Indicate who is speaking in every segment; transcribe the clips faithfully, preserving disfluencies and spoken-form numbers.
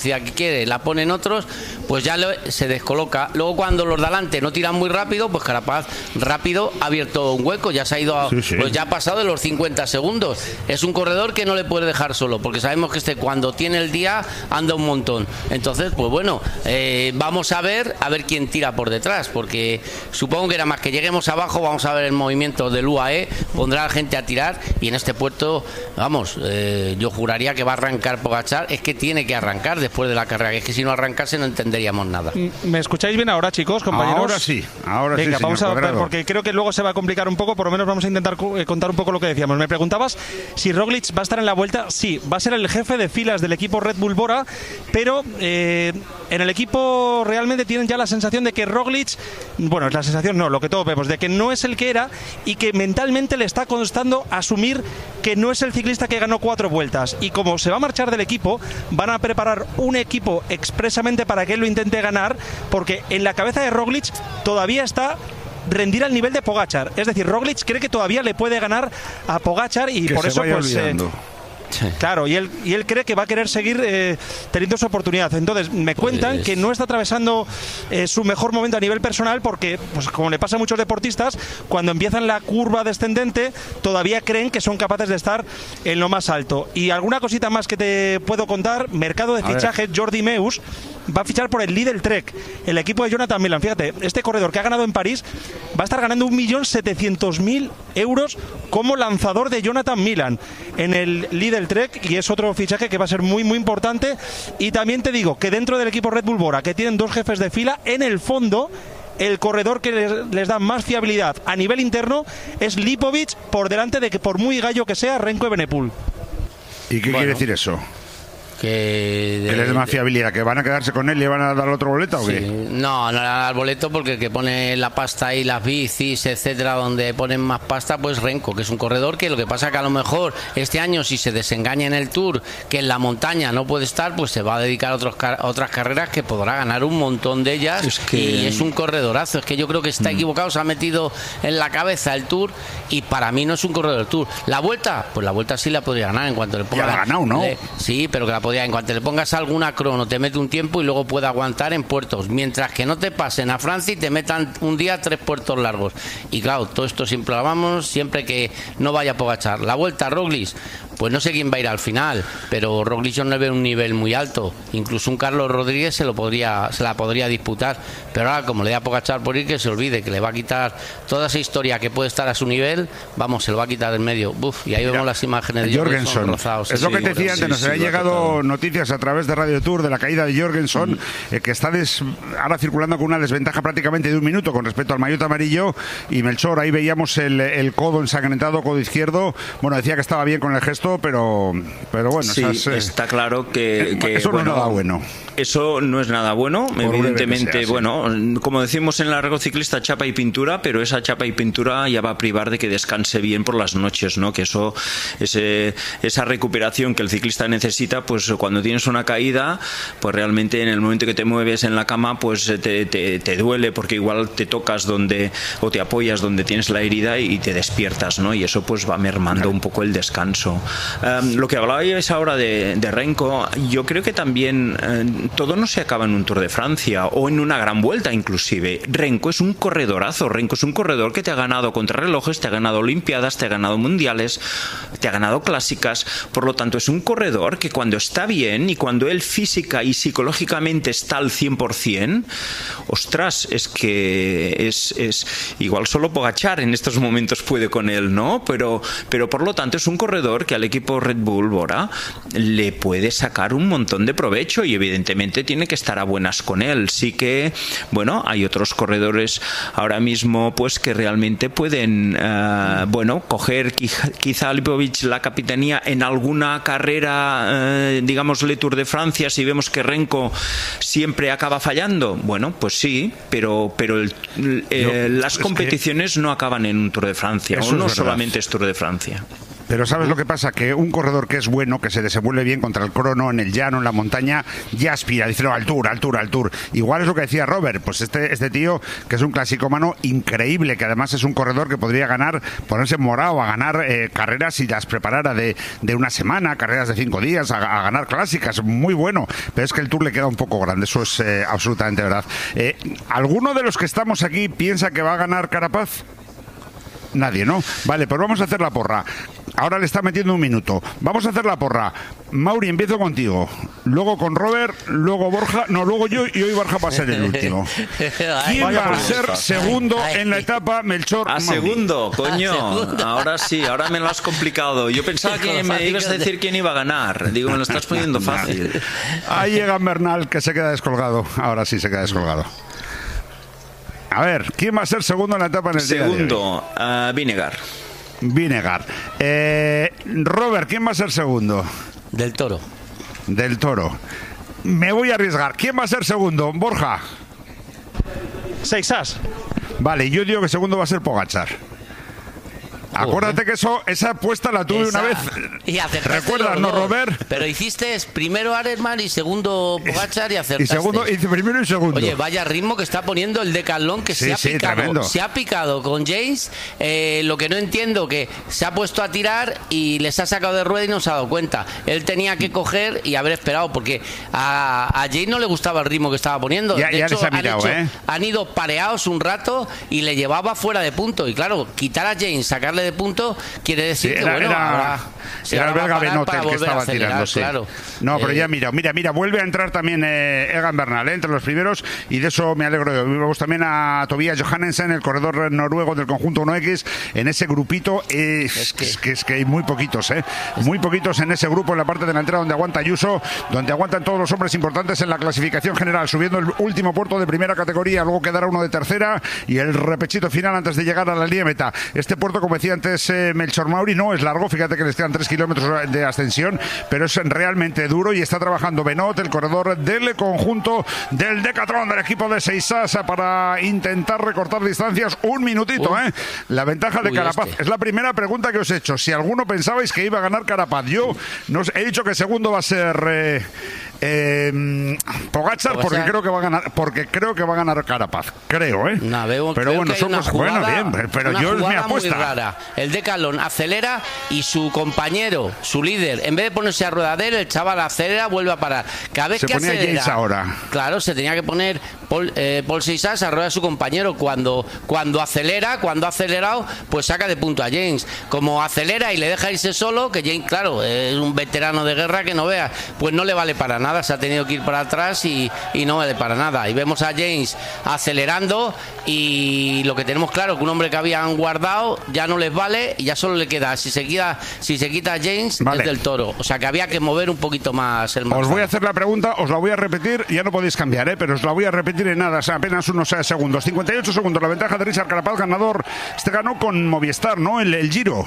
Speaker 1: que quiere, la ponen otros, pues ya lo, se descoloca. Luego cuando los de adelante no tiran muy rápido, pues Carapaz rápido ha abierto un hueco, ya se ha ido a, sí, sí. pues ya ha pasado de los cincuenta segundos. Es un corredor que no le puede dejar solo, porque sabemos que este cuando tiene el día anda un montón. Entonces, pues bueno, eh, vamos a ver a ver quién tira por detrás, porque supongo que era más que lleguemos abajo, vamos a ver el movimiento del U A E, pondrá a la gente a tirar, y en este puerto, vamos, eh, yo juraría que va a arrancar Pogačar, es que tiene que arrancar de después de la carrera, es que si no arrancase no entenderíamos nada.
Speaker 2: ¿Me escucháis bien ahora, chicos, compañeros?
Speaker 3: Ahora sí, ahora
Speaker 2: Venga,
Speaker 3: sí,
Speaker 2: vamos a
Speaker 3: ver,
Speaker 2: porque creo que luego se va a complicar un poco, por lo menos vamos a intentar contar un poco lo que decíamos. Me preguntabas si Roglic va a estar en la Vuelta. Sí, va a ser el jefe de filas del equipo Red Bull Bora, pero eh, en el equipo realmente tienen ya la sensación de que Roglic, bueno, es la sensación, no, lo que todos vemos, de que no es el que era y que mentalmente le está costando asumir que no es el ciclista que ganó cuatro vueltas. Y como se va a marchar del equipo, van a preparar un equipo expresamente para que él lo intente ganar, porque en la cabeza de Roglic todavía está rendir al nivel de Pogačar. Es decir, Roglic cree que todavía le puede ganar a Pogačar y
Speaker 3: que
Speaker 2: por
Speaker 3: se
Speaker 2: eso
Speaker 3: vaya
Speaker 2: pues eh,
Speaker 3: Sí.
Speaker 2: Claro, y él, y él cree que va a querer seguir eh, teniendo su oportunidad. Entonces, me cuentan pues... que no está atravesando eh, su mejor momento a nivel personal porque, pues como le pasa a muchos deportistas, cuando empiezan la curva descendente, todavía creen que son capaces de estar en lo más alto. Y alguna cosita más que te puedo contar, mercado de fichajes, Jordi Meus va a fichar por el Lidl Trek, el equipo de Jonathan Milan. Fíjate, este corredor que ha ganado en París va a estar ganando un millón setecientos mil euros como lanzador de Jonathan Milan en el Lidl Trek, y es otro fichaje que va a ser muy muy importante. Y también te digo que dentro del equipo Red Bull Bora, que tienen dos jefes de fila, en el fondo el corredor que les, les da más fiabilidad a nivel interno es Lipovic, por delante de que, por muy gallo que sea, Remco Evenepoel.
Speaker 3: ¿Y qué bueno. quiere decir eso?
Speaker 1: Que, de,
Speaker 3: que les dé más fiabilidad, que van a quedarse con él y le van a dar otro boleto o
Speaker 1: sí.
Speaker 3: qué?
Speaker 1: No, no le van a dar boleto, porque el que pone la pasta y las bicis, etcétera, donde ponen más pasta, pues Remco, que es un corredor que lo que pasa que a lo mejor este año, si se desengaña en el Tour, que en la montaña no puede estar, pues se va a dedicar a, otros, a otras carreras que podrá ganar un montón de ellas, es que... y es un corredorazo. Es que yo creo que está mm. equivocado, se ha metido en la cabeza el Tour, y para mí no es un corredor del Tour. La Vuelta, pues la Vuelta sí la podría ganar en cuanto le ponga.
Speaker 3: Ya la ha ganado, ¿no?
Speaker 1: Le, sí, pero que la podría, en cuanto le pongas alguna crono, te mete un tiempo y luego puede aguantar en puertos, mientras que no te pasen a Francia y te metan un día tres puertos largos. Y claro, todo esto siempre lo vamos, siempre que no vaya a Pogačar. La Vuelta, Roglic, pues no sé quién va a ir al final, pero Roglic no le ve un nivel muy alto. Incluso un Carlos Rodríguez se lo podría, se la podría disputar, pero ahora como le da a Pogačar por ir, que se olvide, que le va a quitar toda esa historia que puede estar a su nivel, vamos, se lo va a quitar del medio. Uf, y ahí Mira, vemos las imágenes de
Speaker 3: Jorgensen.
Speaker 1: Rozados,
Speaker 3: es
Speaker 1: sí,
Speaker 3: lo que
Speaker 1: sí,
Speaker 3: te decía antes, sí, nos sí, han llegado noticias a través de Radio Tour de la caída de Jorgensen, mm. eh, que está des, ahora circulando con una desventaja prácticamente de un minuto con respecto al maillot amarillo. Y Melchor, ahí veíamos el, el codo ensangrentado, codo izquierdo. Bueno, decía que estaba bien con el gesto, pero pero bueno,
Speaker 4: sí,
Speaker 3: esas, eh,
Speaker 4: está claro que, que
Speaker 3: eso
Speaker 4: bueno,
Speaker 3: no es nada bueno.
Speaker 4: Eso no es nada bueno,
Speaker 3: Por
Speaker 4: evidentemente,
Speaker 3: sea, sí.
Speaker 4: bueno, como decimos en el largo ciclista, chapa y pintura, pero esa chapa y pintura ya va a privar de que descanse bien por las noches, ¿no? Que eso, ese, esa recuperación que el ciclista necesita, pues cuando tienes una caída, pues realmente en el momento que te mueves en la cama, pues te, te, te duele, porque igual te tocas donde, o te apoyas donde tienes la herida y te despiertas, ¿no? Y eso pues va mermando un poco el descanso. Um, lo que hablabais ahora de, de Remco, yo creo que también eh, todo no se acaba en un Tour de Francia o en una gran vuelta inclusive. Remco es un corredorazo, Remco es un corredor que te ha ganado contrarrelojes, te ha ganado olimpiadas, te ha ganado mundiales, te ha ganado clásicas, por lo tanto es un corredor que cuando está bien y cuando él física y psicológicamente está al cien por cien, ostras, es que es, es igual solo Pogačar en estos momentos puede con él, ¿no? Pero, pero por lo tanto es un corredor que al equipo Red Bull Bora le puede sacar un montón de provecho y evidentemente tiene que estar a buenas con él. Sí que, bueno, hay otros corredores ahora mismo pues que realmente pueden, uh, bueno, coger quizá a Lipovic la capitanía en alguna carrera, uh, digamos Le Tour de Francia, si vemos que Remco siempre acaba fallando. Bueno, pues sí, pero, pero el, el,
Speaker 3: Yo,
Speaker 4: las competiciones no acaban en un Tour de Francia, o no es solamente es Tour de Francia.
Speaker 3: Pero ¿sabes lo que pasa? Que un corredor que es bueno, que se desenvuelve bien contra el crono, en el llano, en la montaña, ya aspira, dice, no, altura, altura, altura. Igual es lo que decía Robert, pues este, este tío, que es un clasicómano increíble, que además es un corredor que podría ganar, ponerse morado a ganar eh, carreras si las preparara de, de una semana, carreras de cinco días, a, a ganar clásicas, muy bueno. Pero es que el Tour le queda un poco grande, eso es eh, absolutamente verdad. Eh, ¿Alguno de los que estamos aquí piensa que va a ganar Carapaz? Nadie, ¿no? Vale, pues vamos a hacer la porra. Ahora le está metiendo un minuto. Vamos a hacer la porra. Mauri, empiezo contigo. Luego con Robert, luego Borja. No, luego yo y hoy Borja va a ser el último. ¿Quién va a ser segundo en la etapa, Melchor?
Speaker 4: A segundo, coño. Ahora sí, ahora me lo has complicado. Yo pensaba que me ibas a decir quién iba a ganar. Digo, me lo estás poniendo fácil.
Speaker 3: Ahí llega Bernal, que se queda descolgado. Ahora sí se queda descolgado. A ver, ¿quién va a ser segundo en la etapa en el día de hoy?
Speaker 4: Segundo, uh, Vinegar.
Speaker 3: Vinegar. Eh, Robert, ¿quién va a ser segundo?
Speaker 1: Del Toro.
Speaker 3: Del Toro. Me voy a arriesgar. ¿Quién va a ser segundo? Borja.
Speaker 2: Seixas.
Speaker 3: Vale, yo digo que segundo va a ser Pogačar. Acuérdate que eso, esa apuesta la tuve
Speaker 1: Esa.
Speaker 3: una vez.
Speaker 1: Y
Speaker 3: ¿Recuerdas, no, Robert?
Speaker 1: Pero hiciste primero Arelman y segundo Pogačar y acertaste.
Speaker 3: Y segundo, hice primero y segundo.
Speaker 1: Oye, vaya ritmo que está poniendo el Decathlon, que
Speaker 3: sí,
Speaker 1: se ha
Speaker 3: sí,
Speaker 1: picado.
Speaker 3: Tremendo.
Speaker 1: Se ha picado con James. Eh, lo que no entiendo, que se ha puesto a tirar y les ha sacado de rueda y no se ha dado cuenta. Él tenía que coger y haber esperado, porque a, a James no le gustaba el ritmo que estaba poniendo.
Speaker 3: Ya,
Speaker 1: de
Speaker 3: ya
Speaker 1: hecho,
Speaker 3: les ha mirado,
Speaker 1: han, hecho,
Speaker 3: ¿eh?
Speaker 1: han ido pareados un rato y le llevaba fuera de punto. Y claro, quitar a James, sacarle de punto, quiere decir
Speaker 3: sí,
Speaker 1: que
Speaker 3: era,
Speaker 1: bueno,
Speaker 3: era,
Speaker 1: ahora, si
Speaker 3: era
Speaker 1: ahora
Speaker 3: el belga Benote el que estaba
Speaker 1: acelerar,
Speaker 3: tirando, sí.
Speaker 1: Claro.
Speaker 3: No, pero
Speaker 1: eh,
Speaker 3: ya mira, mira, mira, vuelve a entrar también eh, Egan Bernal eh, entre los primeros, y de eso me alegro. Vemos también a Tobias Johannesen, el corredor noruego del conjunto uno equis, en ese grupito. Eh, es, que, es, que, es que hay muy poquitos, eh, muy poquitos en ese grupo, en la parte delantera donde aguanta Ayuso, donde aguantan todos los hombres importantes en la clasificación general, subiendo el último puerto de primera categoría, luego quedará uno de tercera y el repechito final antes de llegar a la línea meta. Este puerto, como decía antes eh, Melchor Mauri, no es largo, fíjate que les quedan tres kilómetros de ascensión, pero es realmente duro y está trabajando Benot, el corredor del conjunto del Decathlon del equipo de Seixas, para intentar recortar distancias. Un minutito, ¿eh? La ventaja de Uy, Carapaz. Este. Es la primera pregunta que os he hecho. Si alguno pensabais que iba a ganar Carapaz, yo no he dicho que segundo va a ser eh, eh, Pogačar, porque creo que va a ganar, porque creo que va a ganar Carapaz. Creo, ¿eh?
Speaker 1: No, veo,
Speaker 3: pero bueno, somos
Speaker 1: jugada,
Speaker 3: bueno, bien, pero yo es mi apuesta.
Speaker 1: Muy rara. El Decathlon acelera y su compañero, su líder, en vez de ponerse a rueda de él, el chaval acelera, vuelve a parar. Cada vez
Speaker 3: se
Speaker 1: que
Speaker 3: ponía
Speaker 1: acelera,
Speaker 3: James ahora.
Speaker 1: Claro, se tenía que poner Paul, eh, Paul Seixas a rueda de su compañero. Cuando, cuando acelera, cuando ha acelerado, pues saca de punto a James. Como acelera y le deja irse solo, que James, claro, es un veterano de guerra que no veas, pues no le vale para nada, se ha tenido que ir para atrás y, y no vale para nada. Y vemos a James acelerando y lo que tenemos claro, que un hombre que habían guardado ya no les vale y ya solo le queda, si se quita, si se quita James, vale, es del Toro. O sea que había que mover un poquito más el margen.
Speaker 3: Os voy a hacer la pregunta, os la voy a repetir, ya no podéis cambiar, ¿eh? Pero os la voy a repetir en nada, o sea, apenas unos segundos. cincuenta y ocho segundos, la ventaja de Richard Carapaz, ganador. Este ganó con Movistar, ¿no? El, el Giro.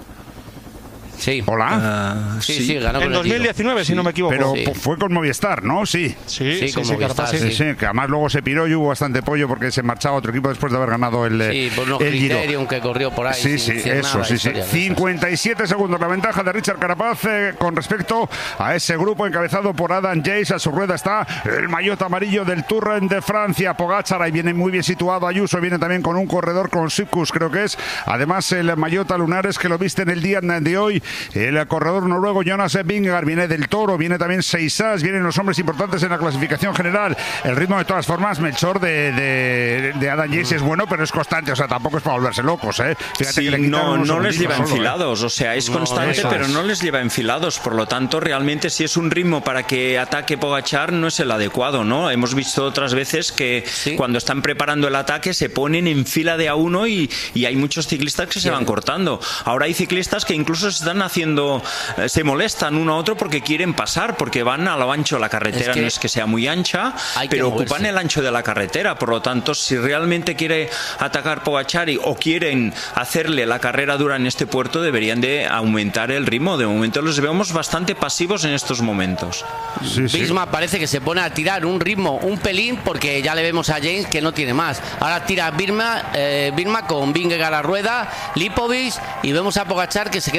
Speaker 1: Sí.
Speaker 3: Hola.
Speaker 1: Uh, sí, sí, sí, ganó
Speaker 2: en dos mil diecinueve, si
Speaker 1: sí.
Speaker 2: no me equivoco.
Speaker 3: Pero
Speaker 2: sí.
Speaker 3: fue con Movistar, ¿no? Sí.
Speaker 2: Sí,
Speaker 1: sí,
Speaker 2: sí,
Speaker 1: con
Speaker 2: sí,
Speaker 1: Movistar,
Speaker 2: sí.
Speaker 3: Sí, sí, que además luego se piró y hubo bastante pollo porque se marchaba a otro equipo después de haber ganado el
Speaker 1: Sí, por unos
Speaker 3: el
Speaker 1: criterios que corrió por ahí.
Speaker 3: Sí, sí, eso, sí, sí. cincuenta y siete segundos la ventaja de Richard Carapaz eh, con respecto a ese grupo encabezado por Adam Yates. A su rueda está el maillot amarillo del Tour de Francia, Pogačar, ahí viene muy bien situado Ayuso, viene también con un corredor con Sipkus, creo que es. Además el maillot a lunares que lo viste en el día de hoy, el corredor noruego Jonas Vingegaard, viene del Toro, viene también Seixas, vienen los hombres importantes en la clasificación general. El ritmo de todas formas, Melchor, de, de, de Adam Yates es bueno, pero es constante, o sea, tampoco es para volverse locos, ¿eh?
Speaker 4: Fíjate sí, que le no, no les lleva solo, enfilados, ¿eh? O sea, es constante, no, pero es. no les lleva enfilados, por lo tanto, realmente si es un ritmo para que ataque Pogačar no es el adecuado, ¿no? Hemos visto otras veces que ¿Sí? cuando están preparando el ataque se ponen en fila de a uno y, y hay muchos ciclistas que sí. se van cortando. Ahora hay ciclistas que incluso se están haciendo, eh, se molestan uno a otro porque quieren pasar, porque van a lo ancho. La carretera es que no es que sea muy ancha, pero ocupan el ancho de la carretera. Por lo tanto, si realmente quiere atacar Pogačar o quieren hacerle la carrera dura en este puerto, deberían de aumentar el ritmo. De momento los vemos bastante pasivos en estos momentos.
Speaker 1: Sí, sí. Visma parece que se pone a tirar un ritmo un pelín, porque ya le vemos a James que no tiene más. Ahora tira Visma, eh, Visma con Vingegaard a la rueda, Lipovic, y vemos a Pogačar que se queda para atrás.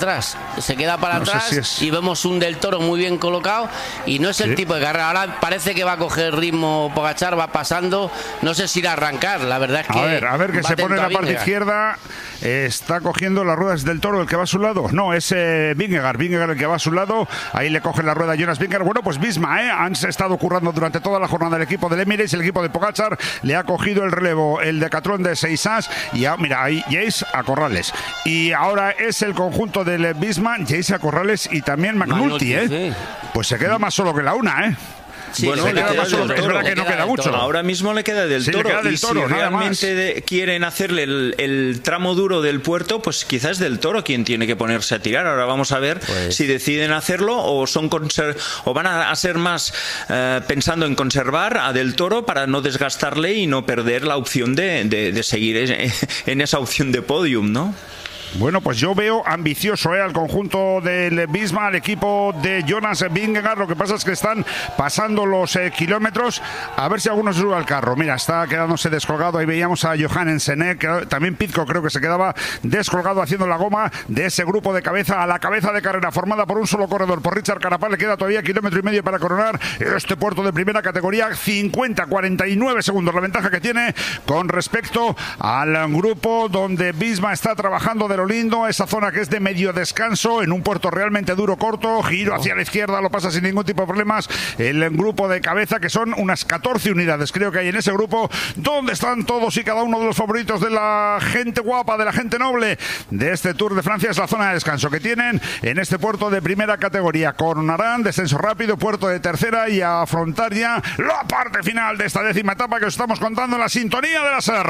Speaker 1: atrás, se queda para
Speaker 3: No sé
Speaker 1: atrás
Speaker 3: si es-
Speaker 1: y vemos un Del Toro muy bien colocado y no es el
Speaker 3: Sí.
Speaker 1: tipo de carrera. Ahora parece que va a coger ritmo Pogačar, va pasando, no sé si irá a arrancar, la verdad es que
Speaker 3: A ver, a ver que
Speaker 1: va
Speaker 3: se pone en la
Speaker 1: atento a
Speaker 3: parte
Speaker 1: Vingegaard.
Speaker 3: izquierda. eh, está cogiendo las ruedas del Toro, el que va a su lado. No, es eh, Vingegaard. Vingegaard el que va a su lado. Ahí le coge la rueda a Jonas Vingegaard. Bueno, pues Visma, ¿eh? Han estado currando durante toda la jornada el equipo del Emirates, el equipo de Pogačar. Le ha cogido el relevo el Decathlon de Seisas. Y ya, mira, ahí Jace a Corrales. Y ahora es el conjunto del Visma, Jace a Corrales y también McNulty, ¿eh?
Speaker 1: Sí.
Speaker 3: Pues se queda más solo que la una, ¿eh?
Speaker 1: Sí,
Speaker 4: Bueno,
Speaker 1: se
Speaker 4: le
Speaker 1: queda
Speaker 4: queda
Speaker 1: más
Speaker 4: del
Speaker 1: solo,
Speaker 4: Toro.
Speaker 3: Es verdad que
Speaker 1: le
Speaker 3: no queda
Speaker 1: del
Speaker 3: mucho.
Speaker 1: Toro.
Speaker 4: Ahora mismo le queda del
Speaker 3: Sí, le
Speaker 4: Toro.
Speaker 3: queda del
Speaker 4: y
Speaker 3: Toro,
Speaker 4: si
Speaker 3: nada más.
Speaker 4: realmente de- quieren hacerle el, el tramo duro del puerto, pues quizás es del Toro quien tiene que ponerse a tirar. Ahora vamos a ver
Speaker 1: Pues-
Speaker 4: si deciden hacerlo o son conser- o van a, a ser más eh, pensando en conservar a del Toro para no desgastarle y no perder la opción de, de- de seguir en, en esa opción de podium, ¿no?
Speaker 3: Bueno, pues yo veo ambicioso ¿eh? al conjunto del Visma, al equipo de Jonas Vingegaard. Lo que pasa es que están pasando los eh, kilómetros. A ver si alguno se sube al carro. Mira, está quedándose descolgado. Ahí veíamos a Johannesen, ¿eh? que también Pizco creo que se quedaba descolgado haciendo la goma de ese grupo de cabeza a la cabeza de carrera formada por un solo corredor. Por Richard Carapaz le queda todavía kilómetro y medio para coronar este puerto de primera categoría. cincuenta cuarenta y nueve segundos la ventaja que tiene con respecto al grupo donde Visma está trabajando de lo lindo, esa zona que es de medio descanso en un puerto realmente duro, corto, giro hacia la izquierda, lo pasa sin ningún tipo de problemas el grupo de cabeza, que son unas catorce unidades creo que hay en ese grupo, donde están todos y cada uno de los favoritos de la gente guapa, de la gente noble de este Tour de Francia. Es la zona de descanso que tienen en este puerto de primera categoría. Coronarán descenso rápido, puerto de tercera y a afrontar ya la parte final de esta décima etapa que os estamos contando en la sintonía de la S E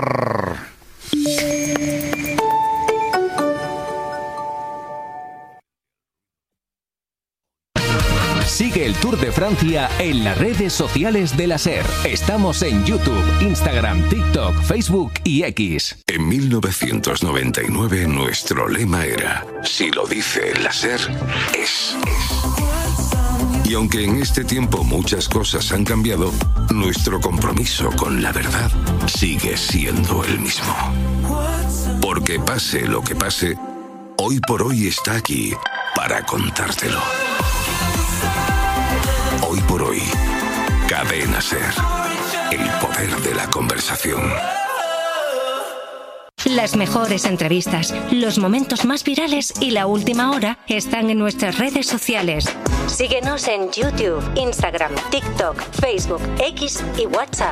Speaker 3: R.
Speaker 5: Sigue el Tour de Francia en las redes sociales de la S E R. Estamos en YouTube, Instagram, TikTok, Facebook y X.
Speaker 6: En mil novecientos noventa y nueve nuestro lema era: si lo dice la S E R, es. Y aunque en este tiempo muchas cosas han cambiado, nuestro compromiso con la verdad sigue siendo el mismo. Porque pase lo que pase, hoy por hoy está aquí para contártelo. Hoy por hoy, Cadena S E R, el poder de la conversación.
Speaker 7: Las mejores entrevistas, los momentos más virales y la última hora están en nuestras redes sociales. Síguenos en YouTube, Instagram, TikTok, Facebook, X y WhatsApp.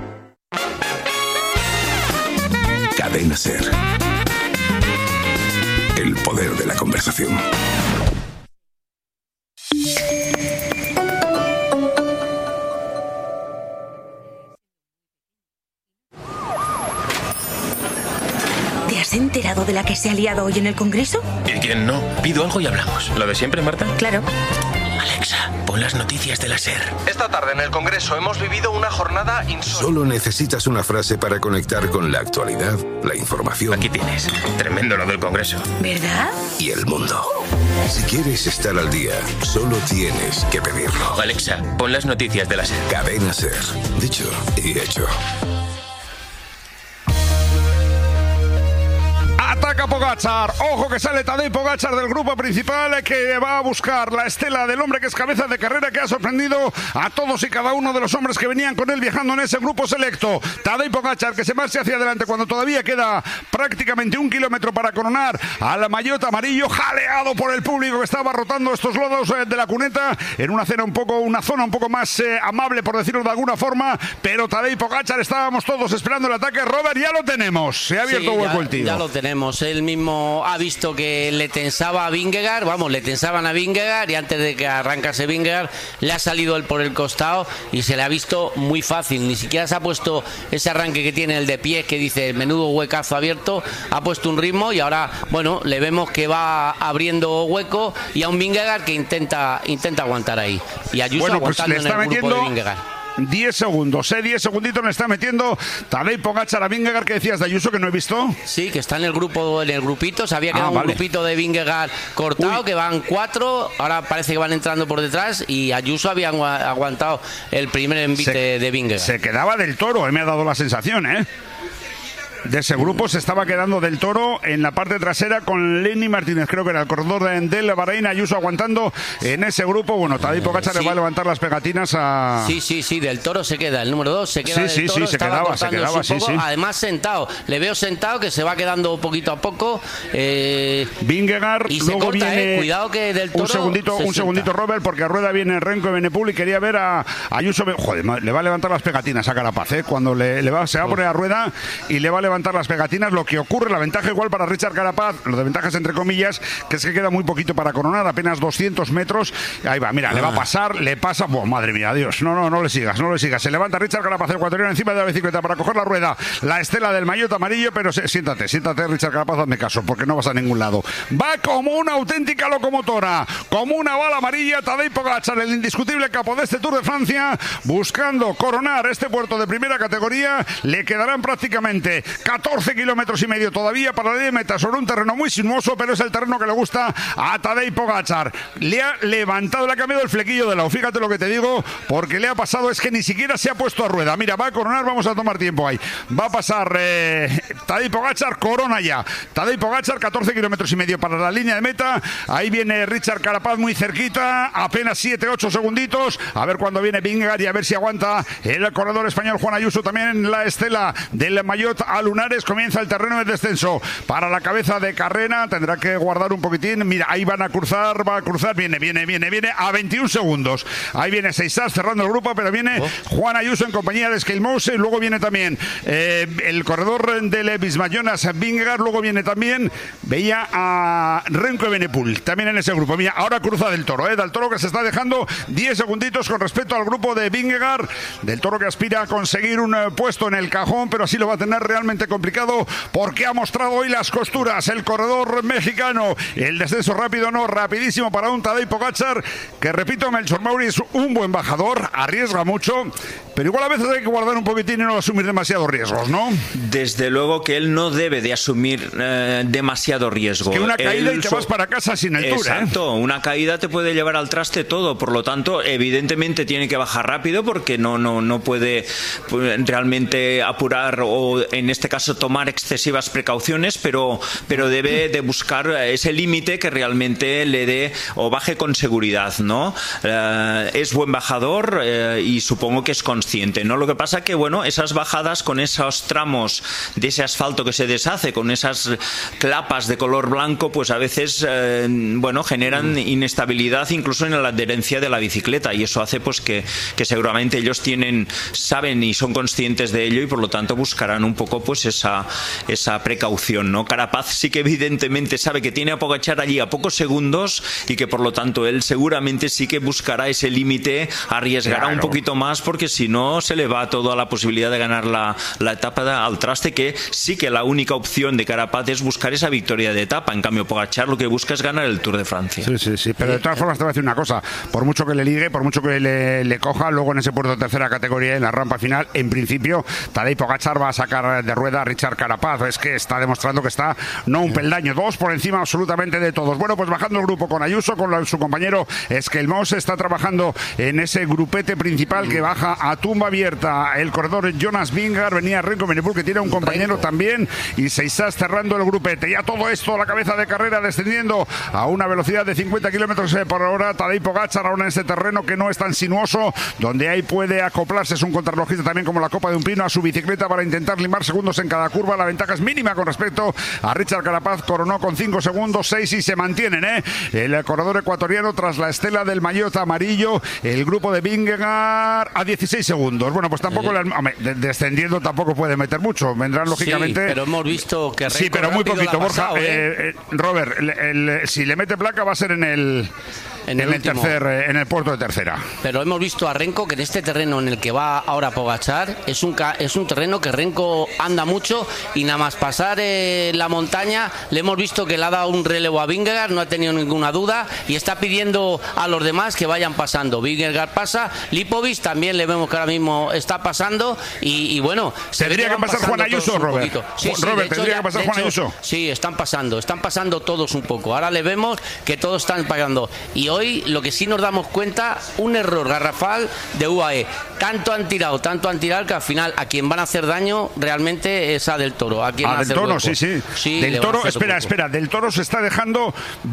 Speaker 6: Cadena S E R, el poder de la conversación.
Speaker 8: ¿Te has enterado de la que se ha liado hoy en el Congreso?
Speaker 9: ¿Y quién no? Pido algo y hablamos. ¿Lo de siempre, Marta?
Speaker 8: Claro.
Speaker 9: Alexa, pon las noticias de la S E R. Esta tarde en el Congreso hemos vivido una jornada insólita.
Speaker 6: Solo necesitas una frase para conectar con la actualidad, la información.
Speaker 9: Aquí tienes. Tremendo lo del Congreso.
Speaker 8: ¿Verdad?
Speaker 6: Y el mundo. Si quieres estar al día, solo tienes que pedirlo.
Speaker 9: Alexa, pon las noticias de la S E R.
Speaker 6: Cadena S E R. Dicho y hecho.
Speaker 3: Ataca Pogačar, ojo que sale Tadej Pogačar del grupo principal, que va a buscar la estela del hombre que es cabeza de carrera, que ha sorprendido a todos y cada uno de los hombres que venían con él viajando en ese grupo selecto. Tadej Pogačar, que se marcha hacia adelante cuando todavía queda prácticamente un kilómetro para coronar al maillot amarillo, jaleado por el público que estaba rotando estos lodos de la cuneta en una zona un poco, una zona un poco más eh, amable, por decirlo de alguna forma, pero Tadej Pogačar, estábamos todos esperando el ataque. Robert, ya lo tenemos, se ha abierto
Speaker 1: Sí,
Speaker 3: hueco
Speaker 1: ya,
Speaker 3: el tío.
Speaker 1: ya lo tenemos. Él mismo ha visto que le tensaba a Vingegaard, vamos, le tensaban a Vingegaard y antes de que arrancase Vingegaard le ha salido él por el costado y se le ha visto muy fácil. Ni siquiera se ha puesto ese arranque que tiene el de pies, que dice menudo huecazo abierto, ha puesto un ritmo y ahora, bueno, le vemos que va abriendo hueco y a un Vingegaard que intenta intenta aguantar ahí. Y Ayuso
Speaker 3: Bueno, pues
Speaker 1: aguantando
Speaker 3: le está
Speaker 1: en el grupo
Speaker 3: metiendo
Speaker 1: de Vingegaard.
Speaker 3: diez segundos, eh, diez segunditos le está metiendo Tadej Pogačar a Vingegaard. Que decías de Ayuso que no he visto.
Speaker 1: Sí, que está en el grupo, en el grupito. Se había quedado
Speaker 3: Ah, vale.
Speaker 1: un grupito de Vingegaard cortado,
Speaker 3: Uy.
Speaker 1: que van cuatro. Ahora parece que van entrando por detrás. Y Ayuso había agua- aguantado el primer envite
Speaker 3: Se-
Speaker 1: de Vingegaard.
Speaker 3: Se quedaba del Toro, eh, me ha dado la sensación, ¿eh? de ese grupo. Se estaba quedando Del Toro en la parte trasera con Lenny Martínez, creo que era el corredor de, del Bahrein, Ayuso aguantando en ese grupo. Bueno, Tadej Pogačar sí. le va a levantar las pegatinas a...
Speaker 1: Sí, sí, sí, Del Toro se queda, el número dos se queda
Speaker 3: sí,
Speaker 1: Del
Speaker 3: sí,
Speaker 1: Toro,
Speaker 3: sí, se quedaba, se quedaba, sí, sí.
Speaker 1: Además sentado, le veo sentado que se va quedando poquito a poco. Eh,
Speaker 3: Vingegaard,
Speaker 1: y
Speaker 3: luego
Speaker 1: se corta,
Speaker 3: viene...
Speaker 1: Eh, cuidado que Del Toro
Speaker 3: un segundito, un segundito, Robert, porque a rueda viene Renko Evenepoel y quería ver a Ayuso. Joder, le va a levantar las pegatinas a Carapaz, ¿eh? Cuando le, le va, se va a poner a rueda y le va a levantar las pegatinas. Lo que ocurre, la ventaja igual para Richard Carapaz, lo de ventajas entre comillas, que es que queda muy poquito para coronar, apenas doscientos metros. Ahí va, mira, ah. le va a pasar, le pasa, oh, madre mía, Dios, no, no, no le sigas, no le sigas. Se levanta Richard Carapaz, el ecuatoriano, encima de la bicicleta para coger la rueda, la estela del maillot amarillo, pero se, siéntate, siéntate, Richard Carapaz, hazme caso, porque no vas a ningún lado. Va como una auténtica locomotora, como una bala amarilla, Tadej Pogačar, el indiscutible capo de este Tour de Francia, buscando coronar este puerto de primera categoría. Le quedarán prácticamente catorce kilómetros y medio todavía para la línea de meta sobre un terreno muy sinuoso, pero es el terreno que le gusta a Tadej Pogačar. Le ha levantado, le ha cambiado el flequillo de lado, fíjate lo que te digo, porque le ha pasado, es que ni siquiera se ha puesto a rueda. Mira, va a coronar, vamos a tomar tiempo ahí. Va a pasar eh, Tadej Pogačar, corona ya. Tadej Pogačar, catorce kilómetros y medio para la línea de meta. Ahí viene Richard Carapaz muy cerquita, apenas siete ocho segunditos. A ver cuándo viene Vingegaard y a ver si aguanta el corredor español Juan Ayuso también en la estela del maillot a lunares. Comienza el terreno de descenso para la cabeza de carrera, tendrá que guardar un poquitín. Mira, ahí van a cruzar, va a cruzar, viene, viene, viene, viene a veintiún segundos. Ahí viene Seisas cerrando el grupo, pero viene oh. Juan Ayuso en compañía de Skelmose, y luego viene también eh, el corredor del Visma-Jonas Vingegaard, luego viene también, veía a Renko Evenepoel también en ese grupo. Mira, ahora cruza Del Toro, eh, Del Toro que se está dejando diez segunditos con respecto al grupo de Vingegaard. Del Toro que aspira a conseguir un uh, puesto en el cajón, pero así lo va a tener realmente complicado porque ha mostrado hoy las costuras el corredor mexicano. El descenso rápido no, rapidísimo para un Tadej Pogačar que, repito, Melchor Mauri es un buen bajador, arriesga mucho, pero igual a veces hay que guardar un poquitín y no asumir demasiados riesgos, ¿no?
Speaker 4: Desde luego que él no debe de asumir eh, demasiado riesgo.
Speaker 3: Es que una caída
Speaker 4: él
Speaker 3: y te
Speaker 4: so...
Speaker 3: vas para casa sin el Tour, ¿eh?
Speaker 4: Exacto, una caída te puede llevar al traste todo, por lo tanto, evidentemente tiene que bajar rápido porque no, no, no puede realmente apurar o en este caso tomar excesivas precauciones, pero, pero debe de buscar ese límite que realmente le dé o baje con seguridad, ¿no? Eh, es buen bajador eh, y supongo que es consciente, ¿no? Lo que pasa que, bueno, esas bajadas con esos tramos de ese asfalto que se deshace, con esas clapas de color blanco, pues a veces, eh, bueno, generan inestabilidad incluso en la adherencia de la bicicleta, y eso hace pues que, que seguramente ellos tienen, saben y son conscientes de ello, y por lo tanto buscarán un poco pues esa, esa precaución, ¿no? Carapaz sí que evidentemente sabe que tiene a Pogačar allí a pocos segundos y que por lo tanto él seguramente sí que buscará ese límite, arriesgará claro. un poquito más, porque si no se le va toda la posibilidad de ganar la, la etapa al traste, que sí que la única opción de Carapaz es buscar esa victoria de etapa. En cambio Pogačar lo que busca es ganar el Tour de Francia.
Speaker 3: Sí, sí, sí, pero de todas formas te voy a decir una cosa, por mucho que le ligue, por mucho que le, le coja, luego en ese puerto de tercera categoría, en la rampa final, en principio Tadej Pogačar va a sacar de rueda a Richard Carapaz. Es que está demostrando que está no un peldaño, dos por encima absolutamente de todos. Bueno, pues bajando el grupo con Ayuso, con la, su compañero Skelmose, está trabajando en ese grupete principal que baja a tumba abierta el corredor Jonas Vingegaard, venía Renko Evenepoel que tiene un compañero también, y Seisas cerrando el grupete. Ya todo esto, la cabeza de carrera descendiendo a una velocidad de cincuenta kilómetros por hora. Tadej Pogačar ahora en ese terreno que no es tan sinuoso, donde ahí puede acoplarse, es un contrarrelojista también como la copa de un pino, a su bicicleta para intentar limar segundos en cada curva. La ventaja es mínima con respecto a Richard Carapaz, coronó con cinco segundos, seis y se mantienen, ¿eh? El corredor ecuatoriano tras la estela del maillot amarillo, el grupo de Vingegaard a dieciséis segundos. Bueno, pues tampoco, sí. la, hombre, descendiendo tampoco puede meter mucho, vendrán lógicamente.
Speaker 1: Sí, pero hemos visto que
Speaker 3: sí, pero muy poquito, Borja.
Speaker 1: Pasado, ¿eh?
Speaker 3: Eh, eh, Robert, el, el, si le mete placa va a ser en el en el, en el tercer en el puerto de tercera.
Speaker 1: Pero hemos visto a Renko que en este terreno en el que va ahora Pogačar es un es un terreno que Renko anda mucho, y nada más pasar eh, la montaña le hemos visto que le ha dado un relevo a Vingegaard, no ha tenido ninguna duda, y está pidiendo a los demás que vayan pasando. Vingegaard pasa, Lipovic también le vemos que ahora mismo está pasando, y, y bueno,
Speaker 3: tendría que, que pasar Juan Ayuso, Robert.
Speaker 1: Sí, sí,
Speaker 3: Robert,
Speaker 1: hecho,
Speaker 3: tendría
Speaker 1: ya,
Speaker 3: que pasar Juan
Speaker 1: hecho,
Speaker 3: Ayuso.
Speaker 1: Sí, están pasando, están pasando todos un poco. Ahora le vemos que todos están pagando. Y hoy lo que sí nos damos cuenta, un error garrafal de U A E. Tanto han tirado, tanto han tirado que al final a quien van a hacer daño realmente es a Del Toro. A quien
Speaker 3: ah, Del Toro, sí, sí.
Speaker 1: sí
Speaker 3: Del Toro, espera, espera. Del Toro se está dejando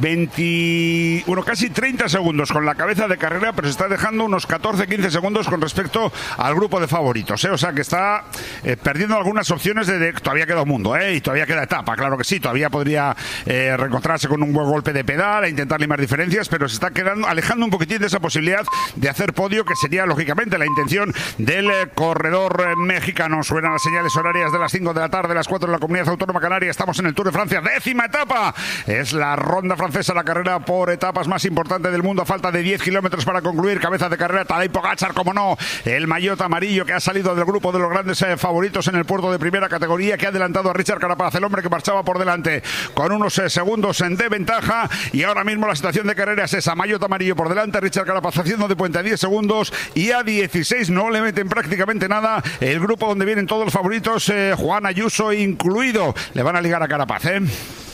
Speaker 3: veinte, bueno, casi treinta segundos con la cabeza de carrera, pero se está dejando unos catorce, quince segundos con respecto al grupo de favoritos, ¿eh? O sea que está eh, perdiendo algunas opciones de, de todavía queda un mundo, ¿eh? Y todavía queda etapa, claro que sí, todavía podría eh, reencontrarse con un buen golpe de pedal e intentar limar diferencias, pero se está quedando, alejando un poquitín de esa posibilidad de hacer podio, que sería lógicamente la intención del eh, corredor eh, mexicano. Suenan las señales horarias de las cinco de la tarde, las cuatro en la Comunidad Autónoma Canaria. Estamos en el Tour de Francia, décima etapa. Es la ronda francesa, la carrera por etapas más importante del mundo. A falta de diez kilómetros para concluir. Cabeza de carrera Tadej Pogačar, como no, el maillot amarillo que ha salido del grupo de los grandes eh, favoritos en el puerto de primera categoría, que ha adelantado a Richard Carapaz, el hombre que marchaba por delante con unos eh, segundos en de ventaja. Y ahora mismo la situación de carrera es esa: maillot amarillo por delante, Richard Carapaz haciendo de puente a diez segundos, y a dieciséis no le meten prácticamente nada el grupo donde vienen todos los favoritos, eh, Juan Ayuso incluido. Le van a ligar a Carapaz, ¿eh?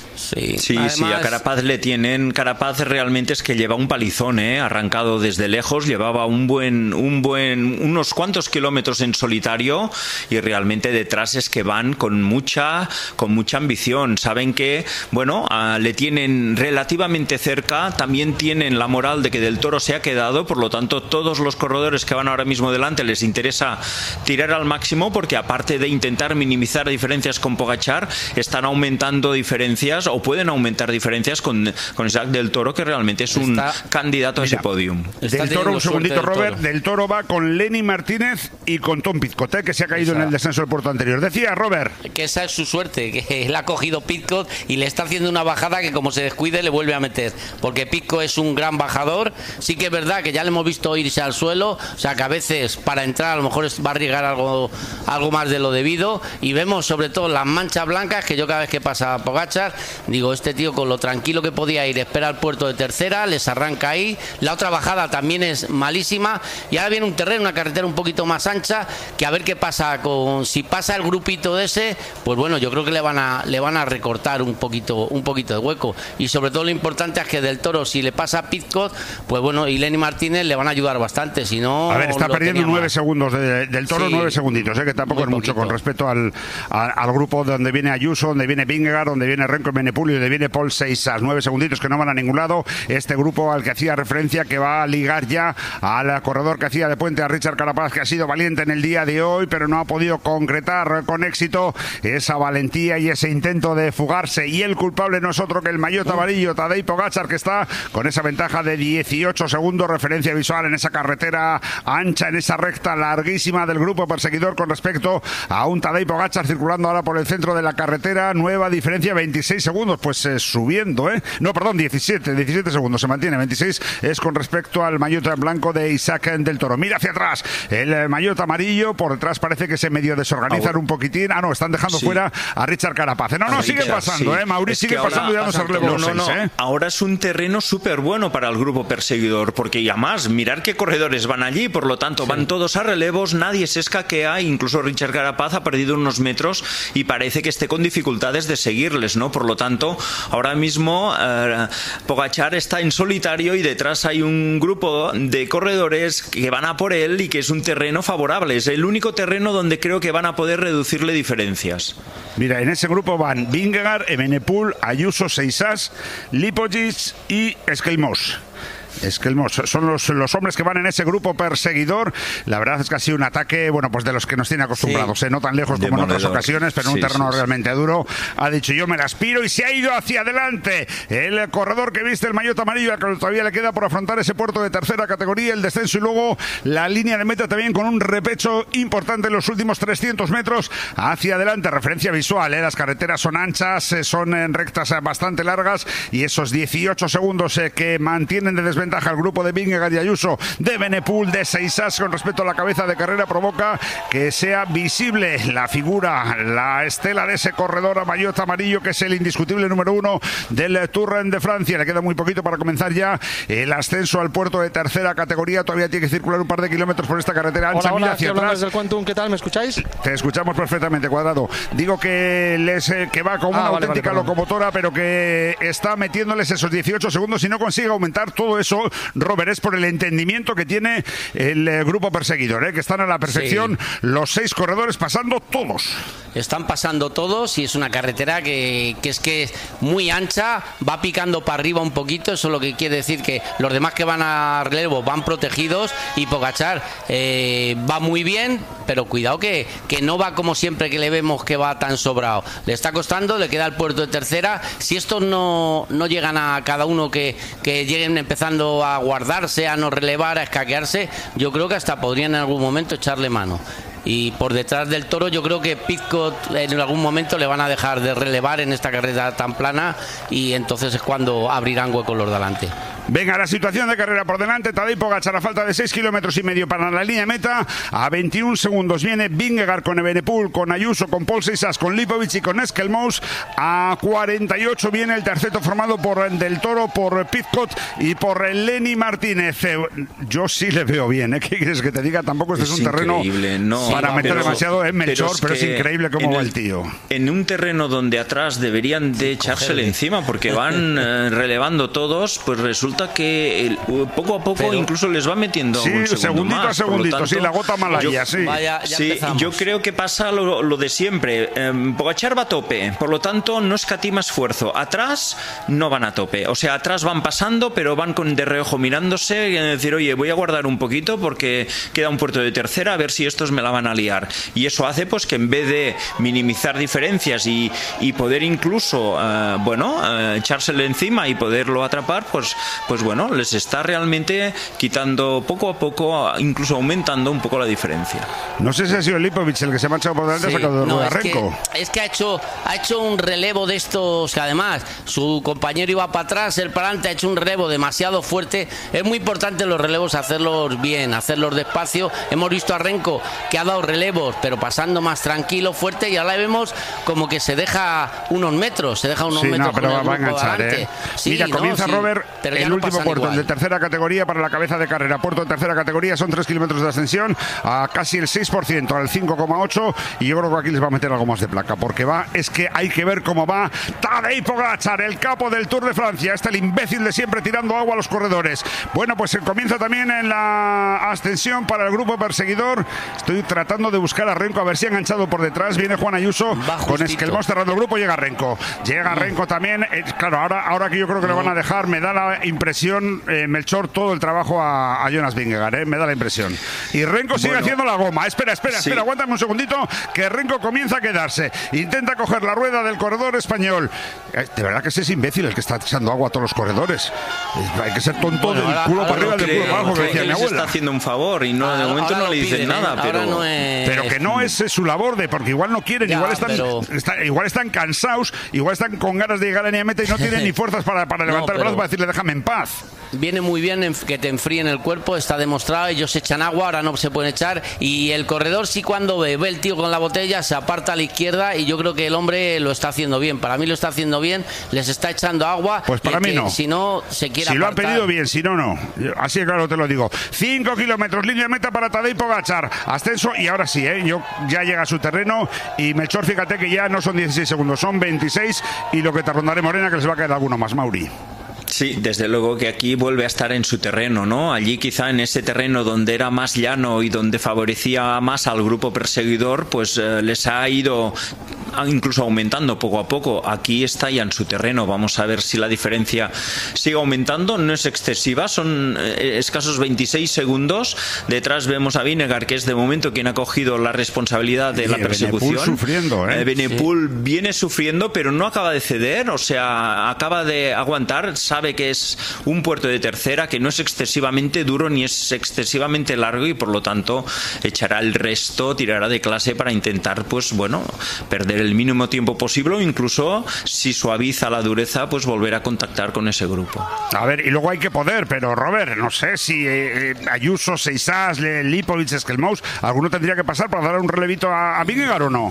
Speaker 4: Sí, sí, Además... sí, a Carapaz le tienen. Carapaz realmente es que lleva un palizón, ¿eh? Arrancado desde lejos, llevaba un buen, un buen, unos cuantos kilómetros en solitario, y realmente detrás es que van con mucha, con mucha ambición. Saben que, bueno, uh, le tienen relativamente cerca, también tienen la moral de que Del Toro se ha quedado, por lo tanto todos los corredores que van ahora mismo delante les interesa tirar al máximo, porque aparte de intentar minimizar diferencias con Pogačar, están aumentando diferencias, o pueden aumentar diferencias con, con Isaac Del Toro, que realmente es un está, candidato a mira, ese podium.
Speaker 3: Del Toro, un segundito, del Robert. Toro. Del Toro va con Lenny Martínez y con Tom Pidcock, ¿eh? Que se ha caído esa. en el descenso del puerto anterior. Decía Robert
Speaker 1: que esa es su suerte, que él ha cogido Pidcock y le está haciendo una bajada que, como se descuide, le vuelve a meter, porque Pidcock es un gran bajador. Sí que es verdad que ya le hemos visto irse al suelo, o sea que a veces para entrar a lo mejor va a arriesgar algo, algo más de lo debido, y vemos sobre todo las manchas blancas, que yo cada vez que pasa a Pogačar digo, este tío con lo tranquilo que podía ir, espera al puerto de tercera, les arranca ahí. La otra bajada también es malísima, y ahora viene un terreno, una carretera un poquito más ancha, que a ver qué pasa con, si pasa el grupito de ese, pues bueno, yo creo que le van a le van a recortar un poquito un poquito de hueco, y sobre todo lo importante es que Del Toro, si le pasa a Pidcock, pues bueno, y Lenny Martínez le van a ayudar bastante, si no...
Speaker 3: A ver, está perdiendo nueve segundos de, Del Toro, sí, nueve segunditos, ¿eh? Que tampoco es mucho con respecto al, al, al grupo donde viene Ayuso, donde viene Vingegaard, donde viene Renko Evenepoel y donde viene Paul Seixas. Nueve segunditos que no van a ningún lado. Este grupo al que hacía referencia, que va a ligar ya al corredor que hacía de puente a Richard Carapaz, que ha sido valiente en el día de hoy, pero no ha podido concretar con éxito esa valentía y ese intento de fugarse. Y el culpable no es otro que el maillot amarillo, Tadej Pogačar, que está con esa ventaja de dieciocho segundos, referencia visual en esa carretera ancha, en esa recta larguísima del grupo perseguidor con respecto a un Tadej Pogačar circulando ahora por el centro de la carretera. Nueva diferencia, veintiséis segundos, pues eh, subiendo, ¿eh? No, perdón, diecisiete, diecisiete segundos se mantiene, veintiséis es con respecto al maillot blanco de Isaac Del Toro. Mira hacia atrás, el eh, maillot amarillo, por detrás parece que se medio desorganizan ah, un poquitín. Ah, no, están dejando sí. fuera a Richard Carapaz. No, no, sigue pasando, sí. ¿eh? Mauricio sigue pasando, ya no se relevo
Speaker 4: no, no,
Speaker 3: seis,
Speaker 4: no.
Speaker 3: ¿eh?
Speaker 4: Ahora es un terreno súper bueno para el grupo perseguidor, porque y además, mirar qué corredores van allí, por lo tanto, sí. van todos a relevos, nadie se escaquea, incluso Richard Carapaz ha perdido unos metros y parece que esté con dificultades de seguirles, ¿no? Por lo tanto, ahora mismo eh, Pogačar está en solitario y detrás hay un grupo de corredores que van a por él y que es un terreno favorable. Es el único terreno donde creo que van a poder reducirle diferencias.
Speaker 3: Mira, en ese grupo van Vingegaard, Evenepoel, Ayuso, Seixas, Lipovic y Eskelmos. Es que son los, los hombres que van en ese grupo perseguidor. La verdad es que ha sido un ataque, bueno, pues de los que nos tiene acostumbrados, sí. ¿eh? No tan lejos como en otras ocasiones, pero en sí, un terreno sí, realmente sí. duro. Ha dicho, yo me la aspiro, y se ha ido hacia adelante el corredor que viste el maillot amarillo, al que todavía le queda por afrontar ese puerto de tercera categoría, el descenso y luego la línea de meta, también con un repecho importante en los últimos trescientos metros hacia adelante. Referencia visual, ¿eh? Las carreteras son anchas, son en rectas bastante largas, y esos dieciocho segundos eh, que mantienen de desventaja al grupo de Vingegaard y Ayuso, de Evenepoel, de Seixas con respecto a la cabeza de carrera, provoca que sea visible la figura, la estela de ese corredor a maillot amarillo, que es el indiscutible número uno del Tour de Francia. Le queda muy poquito para comenzar ya el ascenso al puerto de tercera categoría. Todavía tiene que circular un par de kilómetros por esta carretera ancha.
Speaker 2: Hola, hola,
Speaker 3: mira hacia atrás.
Speaker 2: Desde el Quantum, ¿qué tal? ¿Me escucháis?
Speaker 3: Te escuchamos perfectamente, Cuadrado. Digo que les eh, que va como ah, una vale, auténtica vale, locomotora, pero que está metiéndoles esos dieciocho segundos y no consigue aumentar todo eso eso, Robert, es por el entendimiento que tiene el eh, grupo perseguidor, ¿eh? Que están a la perfección, sí. Los seis corredores pasando todos.
Speaker 1: Están pasando todos y es una carretera que, que es que es muy ancha, va picando para arriba un poquito, eso es lo que quiere decir que los demás que van a relevo van protegidos y Pogačar eh, va muy bien, pero cuidado que, que no va como siempre que le vemos que va tan sobrado. Le está costando, le queda el puerto de tercera. Si estos no, no llegan a cada uno que, que lleguen empezando a guardarse, a no relevar, a escaquearse, yo creo que hasta podrían en algún momento echarle mano. Y por detrás del Toro yo creo que Pidcock en algún momento le van a dejar de relevar en esta carrera tan plana y entonces es cuando abrirán huecos los de delante.
Speaker 3: Venga, la situación de carrera por delante. Tadej Pogačar a falta de seis kilómetros y medio para la línea de meta. A veintiún segundos viene Vingegaard con Evenepoel, con Ayuso, con Paul Seixas, con Lipovic y con Skelmous. A cuarenta y ocho viene el terceto formado por Del Toro, por Pidcock y por Lenny Martínez. Yo sí le veo bien, ¿eh? ¿Qué quieres que te diga? Tampoco este es, es un terreno
Speaker 4: no,
Speaker 3: para
Speaker 4: sí,
Speaker 3: meter
Speaker 4: pero,
Speaker 3: demasiado en Melchor, pero es, pero es increíble cómo va el, el tío.
Speaker 4: En un terreno donde atrás deberían de echársele encima porque van eh, relevando todos, pues resulta que el, poco a poco pero, incluso les va metiendo
Speaker 3: sí,
Speaker 4: un segundo
Speaker 3: segundito
Speaker 4: más,
Speaker 3: a segundito,
Speaker 4: tanto,
Speaker 3: sí, la gota malaya, sí.
Speaker 1: Vaya, ya
Speaker 4: sí, yo creo que pasa lo, lo de siempre. Eh, Pogačar va a tope, por lo tanto no escatima esfuerzo. Atrás no van a tope, o sea, atrás van pasando, pero van con de reojo mirándose y decir, oye, voy a guardar un poquito porque queda un puerto de tercera, a ver si estos me la van a liar. Y eso hace pues que en vez de minimizar diferencias y, y poder incluso, eh, bueno, eh, echársele encima y poderlo atrapar, pues, pues bueno, les está realmente quitando poco a poco, incluso aumentando un poco la diferencia.
Speaker 3: No sé si ha sido Lipovic el que se ha marchado por delante, sí, sacado de
Speaker 1: no,
Speaker 3: es
Speaker 1: que, es que ha hecho ha hecho un relevo de estos que además su compañero iba para atrás, él para adelante, ha hecho un relevo demasiado fuerte. Es muy importante los relevos hacerlos bien, hacerlos despacio. Hemos visto a Renko que ha dado relevos, pero pasando más tranquilo, fuerte, y ahora vemos como que se deja unos metros, se deja unos
Speaker 3: sí,
Speaker 1: metros
Speaker 3: no, pero
Speaker 1: con el
Speaker 3: va a enganchar, ¿eh?
Speaker 1: Sí,
Speaker 3: Mira,
Speaker 1: no,
Speaker 3: comienza
Speaker 1: sí,
Speaker 3: Robert, el
Speaker 1: no
Speaker 3: último puerto,
Speaker 1: igual.
Speaker 3: el de tercera categoría para la cabeza de carrera. Puerto de tercera categoría son tres kilómetros de ascensión a casi el seis por ciento, al cinco coma ocho, y yo creo que aquí les va a meter algo más de placa, porque va, es que hay que ver cómo va Tadej Pogačar, el capo del Tour de Francia. Este el imbécil de siempre tirando agua a los corredores. Bueno, pues se comienza también en la ascensión para el grupo perseguidor. Estoy tratando de buscar a Renko a ver si ha enganchado por detrás. Viene Juan Ayuso con Skelmous cerrando el grupo. Llega Renko. Llega Renko también. Eh, claro, ahora, ahora que yo creo que le van a dejar, me da la impresión, eh, Melchor, todo el trabajo a, a Jonas Vingegaard, eh, me da la impresión. Y Renko sigue bueno. haciendo la goma. Espera, espera, sí. espera, aguántame un segundito, que Renko comienza a quedarse. Intenta coger la rueda del corredor español. Eh, de verdad que ese es imbécil el que está echando agua a todos los corredores. Eh, hay que ser tonto bueno, del ahora, culo ahora para arriba, del culo para abajo, que decía mi abuela.
Speaker 4: Está haciendo un favor y no, ahora, de momento no le dicen piden, nada, pero...
Speaker 1: No es...
Speaker 3: pero que no es, es su labor de, porque igual no quieren, ya, igual están pero... está, igual están cansados, igual están con ganas de llegar a la meta y no tienen ni fuerzas para, para levantar no, el brazo para decirle déjame en paz.
Speaker 1: Viene muy bien que te enfríen el cuerpo, está demostrado, ellos echan agua, ahora no se pueden echar, y el corredor sí, cuando ve, ve el tío con la botella, se aparta a la izquierda, y yo creo que el hombre lo está haciendo bien, para mí lo está haciendo bien, les está echando agua.
Speaker 3: Pues para mí no.
Speaker 1: Si no, se quiere
Speaker 3: Si
Speaker 1: apartar.
Speaker 3: Lo han pedido bien, si no, no. Así de claro te lo digo. Cinco kilómetros, línea de meta para Tadej Pogačar. Ascenso, y ahora sí, ¿eh? Yo, ya llega a su terreno, y Melchor, fíjate que ya no son dieciséis segundos, son veintiséis, y lo que te rondaré, Morena, que les va a caer alguno más, Mauri.
Speaker 4: Sí, desde luego que aquí vuelve a estar en su terreno, ¿no? Allí quizá en ese terreno donde era más llano y donde favorecía más al grupo perseguidor, pues eh, les ha ido incluso aumentando poco a poco. Aquí está ya en su terreno, vamos a ver si la diferencia sigue aumentando. No es excesiva, son eh, escasos veintiséis segundos. Detrás vemos a Vingegaard, que es de momento quien ha cogido la responsabilidad de y la persecución.
Speaker 3: Evenepoel sufriendo, ¿eh?
Speaker 4: eh Evenepoel sí. viene sufriendo, pero no acaba de ceder, o sea, acaba de aguantar, sabe que es un puerto de tercera, que no es excesivamente duro ni es excesivamente largo, y por lo tanto echará el resto, tirará de clase para intentar, pues bueno, perder el mínimo tiempo posible, o incluso si suaviza la dureza, pues volver a contactar con ese grupo.
Speaker 3: A ver, y luego hay que poder, pero Robert, no sé si eh, Ayuso, Seixas, Lipovic, Skelmous, alguno tendría que pasar para dar un relevito a, a Vingegaard o no.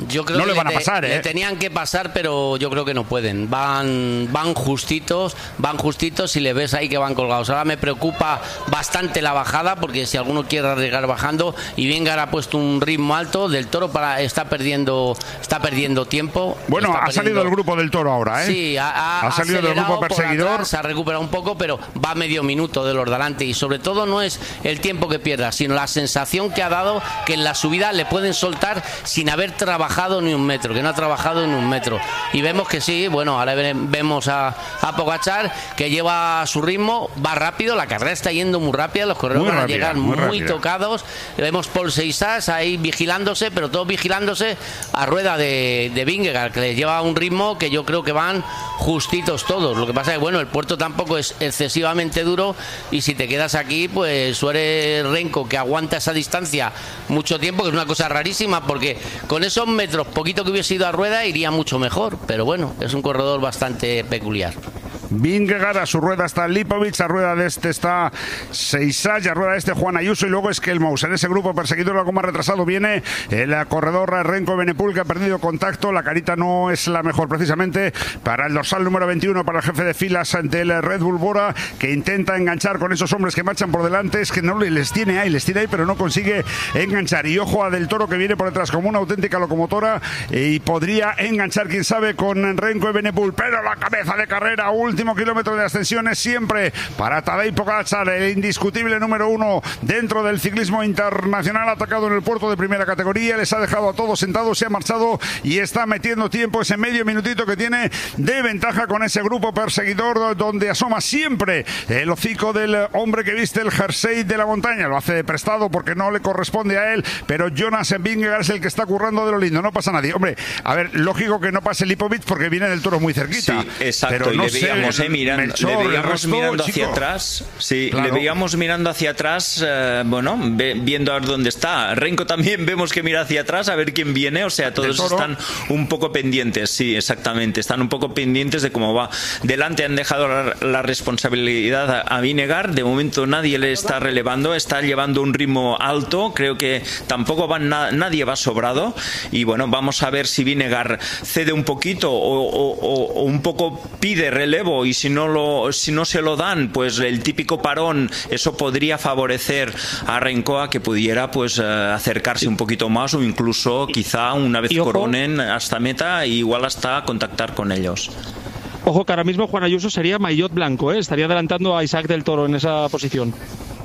Speaker 1: Yo creo
Speaker 3: no
Speaker 1: que
Speaker 3: le van a
Speaker 1: te,
Speaker 3: pasar, ¿eh?
Speaker 1: Le tenían que pasar, pero yo creo que no pueden. Van, van justitos, van justitos y le ves ahí que van colgados. Ahora me preocupa bastante la bajada, porque si alguno quiere arriesgar bajando, y Vingegaard ha puesto un ritmo alto, Del Toro para está perdiendo, está perdiendo tiempo.
Speaker 3: Bueno,
Speaker 1: ha
Speaker 3: perdiendo... salido el grupo Del Toro ahora, ¿eh?
Speaker 1: Sí, ha, ha,
Speaker 3: ha salido del grupo perseguidor.
Speaker 1: Atrás, se ha recuperado un poco, pero va medio minuto de los delante, y sobre todo no es el tiempo que pierda, sino la sensación que ha dado que en la subida le pueden soltar sin haber trabajado ni un metro, que no ha trabajado ni un metro. Y vemos que sí, bueno, ahora vemos a, a Pogačar, que lleva su ritmo, va rápido, la carrera está yendo muy rápida, los corredores van a llegar muy, muy tocados. Vemos Paul Seixas ahí vigilándose, pero todos vigilándose a rueda de, de Vingegaard, que les lleva un ritmo que yo creo que van justitos todos. Lo que pasa es que, bueno, el puerto tampoco es excesivamente duro, y si te quedas aquí, pues suele Renko, que aguanta esa distancia mucho tiempo, que es una cosa rarísima, porque con esos metros, poquito que hubiese ido a rueda, iría mucho mejor, pero bueno, es un corredor bastante peculiar.
Speaker 3: Vingegaard, a su rueda está Lipovic, a rueda de este está Seixas, y a rueda de este Juan Ayuso, y luego Skelmous. En ese grupo perseguidor algo más retrasado viene el corredor Renko Evenepoel, que ha perdido contacto. La carita no es la mejor precisamente para el dorsal número veintiuno, para el jefe de filas del Red Bull Bora, que intenta enganchar con esos hombres que marchan por delante. Es que no les tiene ahí, les tiene ahí, pero no consigue enganchar. Y ojo a Del Toro, que viene por detrás como una auténtica locomotora, y podría enganchar, quién sabe, con Renko Evenepoel, pero la cabeza de carrera, último kilómetro de ascensión, es siempre para Tadej Pogačar, el indiscutible número uno dentro del ciclismo internacional, atacado en el puerto de primera categoría. Les ha dejado a todos sentados, se ha marchado y está metiendo tiempo, ese medio minutito que tiene de ventaja con ese grupo perseguidor, donde asoma siempre el hocico del hombre que viste el jersey de la montaña. Lo hace de prestado porque no le corresponde a él, pero Jonas Vingegaard es el que está currando de lo lindo. No pasa nadie. Hombre, a ver, lógico que no pase Lipovic porque viene Del Toro muy cerquita.
Speaker 4: Sí, exacto,
Speaker 3: pero no
Speaker 4: y le veíamos,
Speaker 3: sé,
Speaker 4: eh, mirando,
Speaker 3: Melchor,
Speaker 4: le veíamos
Speaker 3: resto,
Speaker 4: mirando
Speaker 3: chico.
Speaker 4: hacia atrás. Sí,
Speaker 3: claro.
Speaker 4: Le veíamos mirando hacia atrás, eh, bueno, ve, viendo a ver dónde está. Renko también vemos que mira hacia atrás a ver quién viene, o sea, todos están un poco pendientes, sí, exactamente, están un poco pendientes de cómo va. Delante han dejado la, la responsabilidad a, a Vingegaard, de momento nadie le está relevando, está llevando un ritmo alto, creo que tampoco va na, nadie va sobrado, y bueno, vamos a ver si Vingegaard cede un poquito o, o, o, o un poco pide relevo, y si no lo si no se lo dan, pues el típico parón, eso podría favorecer a Renko a que pudiera pues acercarse un poquito más, o incluso quizá una vez coronen hasta meta, igual hasta contactar con ellos.
Speaker 2: Ojo que ahora mismo Juan Ayuso sería maillot blanco, ¿eh? Estaría adelantando a Isaac Del Toro en esa posición.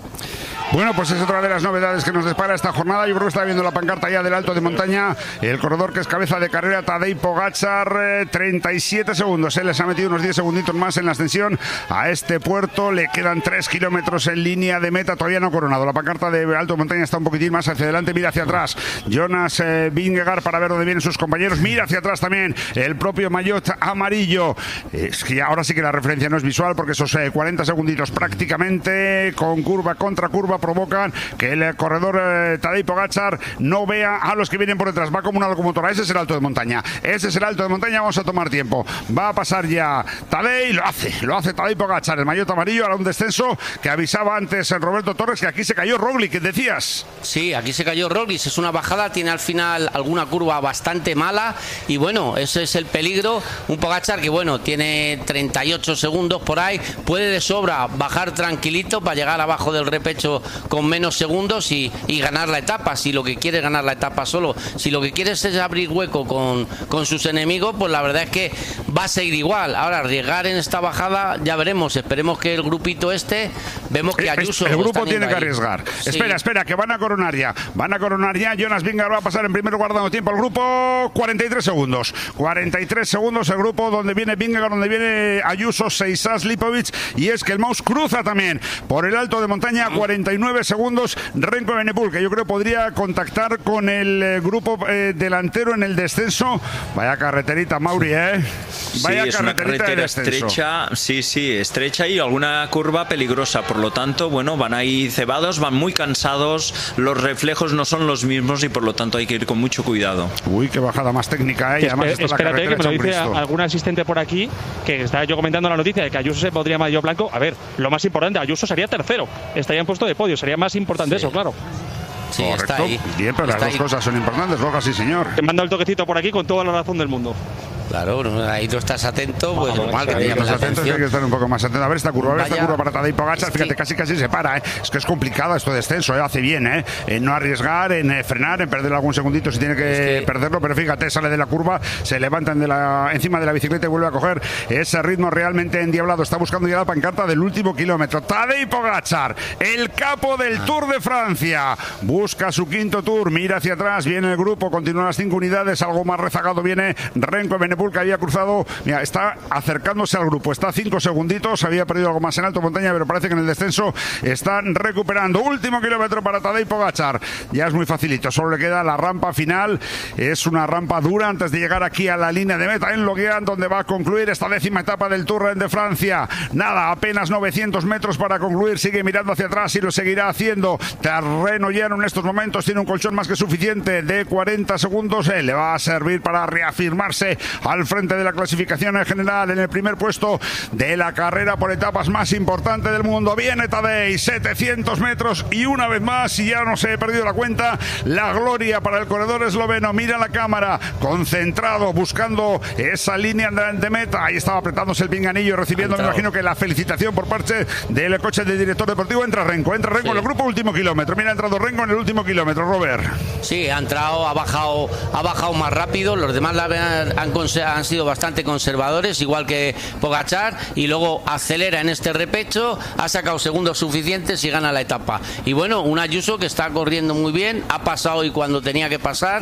Speaker 3: Bueno, pues es otra de las novedades que nos depara esta jornada. Yo creo que está viendo la pancarta ya del Alto de Montaña, el corredor que es cabeza de carrera, Tadej Pogačar, eh, treinta y siete segundos. Él les ha metido unos diez segunditos más en la ascensión a este puerto. Le quedan tres kilómetros en línea de meta, todavía no coronado. La pancarta de Alto de Montaña está un poquitín más hacia adelante, mira hacia atrás Jonas eh, Vingegaard para ver dónde vienen sus compañeros. Mira hacia atrás también el propio maillot amarillo. Es que ahora sí que la referencia no es visual, porque esos eh, cuarenta segunditos prácticamente con curva contra curva provocan que el corredor eh, Tadej Pogačar no vea a los que vienen por detrás. Va como una locomotora. Ese es el Alto de Montaña. Ese es el Alto de Montaña. Vamos a tomar tiempo. Va a pasar ya Tadej. Lo hace. Lo hace Tadej Pogačar. El maillot amarillo. Ahora un descenso que avisaba antes Roberto Torres, que aquí se cayó Roglic, que decías.
Speaker 1: Sí, aquí se cayó Roglic. Es una bajada. Tiene al final alguna curva bastante mala. Y bueno, ese es el peligro. Un Pogačar que, bueno, tiene treinta y ocho segundos por ahí. Puede de sobra bajar tranquilito para llegar abajo del repecho con menos segundos y, y ganar la etapa, si lo que quiere es ganar la etapa solo. Si lo que quiere es abrir hueco con, con sus enemigos, pues la verdad es que va a seguir igual. Ahora, arriesgar en esta bajada, ya veremos. Esperemos que el grupito este, vemos que Ayuso...
Speaker 3: El grupo tiene que arriesgar. Sí. Espera, espera, que van a coronar ya. Van a coronar ya. Jonas Vingegaard va a pasar en primer lugar dando tiempo al grupo. cuarenta y tres segundos. cuarenta y tres segundos el grupo donde viene Vingegaard, donde viene Ayuso, Seixas, Lipovic, y es que el Mouse cruza también por el Alto de Montaña. cuarenta y nueve segundos. Renko Evenepoel, que yo creo podría contactar con el eh, grupo eh, delantero en el descenso. Vaya carreterita, Mauri, ¿eh? Vaya
Speaker 4: sí, es una carretera estrecha, sí, sí, estrecha y alguna curva peligrosa. Por lo tanto, bueno, van ahí cebados, van muy cansados, los reflejos no son los mismos y por lo tanto hay que ir con mucho cuidado.
Speaker 3: Uy, qué bajada más técnica, ¿eh?
Speaker 2: Además, Espérate, está la que me lo dice algún asistente por aquí, que estaba yo comentando la noticia de que Ayuso se podría maillot blanco. A ver, lo más importante, Ayuso sería tercero, estaría en puesto de podio, sería más importante sí. eso, claro.
Speaker 1: Sí,
Speaker 3: Correcto.
Speaker 1: está ahí.
Speaker 3: Bien, pero
Speaker 1: Está
Speaker 3: las dos
Speaker 1: ahí.
Speaker 3: cosas son importantes, Borja, sí señor.
Speaker 2: Te manda el toquecito por aquí con toda la razón del mundo.
Speaker 1: Claro, ahí tú estás atento, pues
Speaker 2: Vamos,
Speaker 1: normal que
Speaker 2: ahí
Speaker 1: te llame
Speaker 3: Los
Speaker 1: la
Speaker 3: atentos hay
Speaker 1: atención.
Speaker 3: que estar un poco más atentos. A ver esta curva, a ver esta
Speaker 1: Vaya,
Speaker 3: curva para Tadej Pogacar.
Speaker 1: es
Speaker 3: Fíjate,
Speaker 1: que-
Speaker 3: casi casi se para, ¿eh? Es que es complicado esto de descenso, ¿eh? Hace bien, ¿eh? En no arriesgar, en eh, frenar, en perder algún segundito si tiene que,
Speaker 1: Es que-
Speaker 3: perderlo. Pero fíjate, sale de la curva, se levantan de la, encima de la bicicleta y vuelve a coger ese ritmo realmente endiablado. Está buscando ya la pancarta del último kilómetro. Tadej Pogacar, el capo del Tour de Francia. Busca su quinto Tour, mira hacia atrás, viene el grupo, continúan las cinco unidades, algo más rezagado viene Renko Evenepoel, que había cruzado. Mira, está acercándose al grupo, está a cinco segunditos, había perdido algo más en alto montaña, pero parece que en el descenso están recuperando. Último kilómetro para Tadej Pogacar, ya es muy facilito, solo le queda la rampa final, es una rampa dura antes de llegar aquí a la línea de meta en Loguian, donde va a concluir esta décima etapa del Tour de Francia. Nada, apenas novecientos metros para concluir, sigue mirando hacia atrás y lo seguirá haciendo. Terreno lleno en estos momentos, tiene un colchón más que suficiente de cuarenta segundos, eh, le va a servir para reafirmarse al frente de la clasificación en general, en el primer puesto de la carrera por etapas más importante del mundo. Viene Tadej, setecientos metros y una vez más, y ya no se he perdido la cuenta, la gloria para el corredor esloveno. Mira la cámara, concentrado, buscando esa línea de, de meta. Ahí estaba apretándose el pinganillo, recibiendo, me imagino que la felicitación por parte del coche del director deportivo. Entra Renko, entra Renko
Speaker 1: Sí.
Speaker 3: en el grupo último kilómetro. Mira, ha entrado Renko en el último kilómetro, Robert.
Speaker 1: Sí, ha entrado, ha bajado, ha bajado más rápido. Los demás la han, han, conse- han sido bastante conservadores, igual que Pogacar, y luego acelera en este repecho, ha sacado segundos suficientes y gana la etapa. Y bueno, un Ayuso que está corriendo muy bien, ha pasado y cuando tenía que pasar,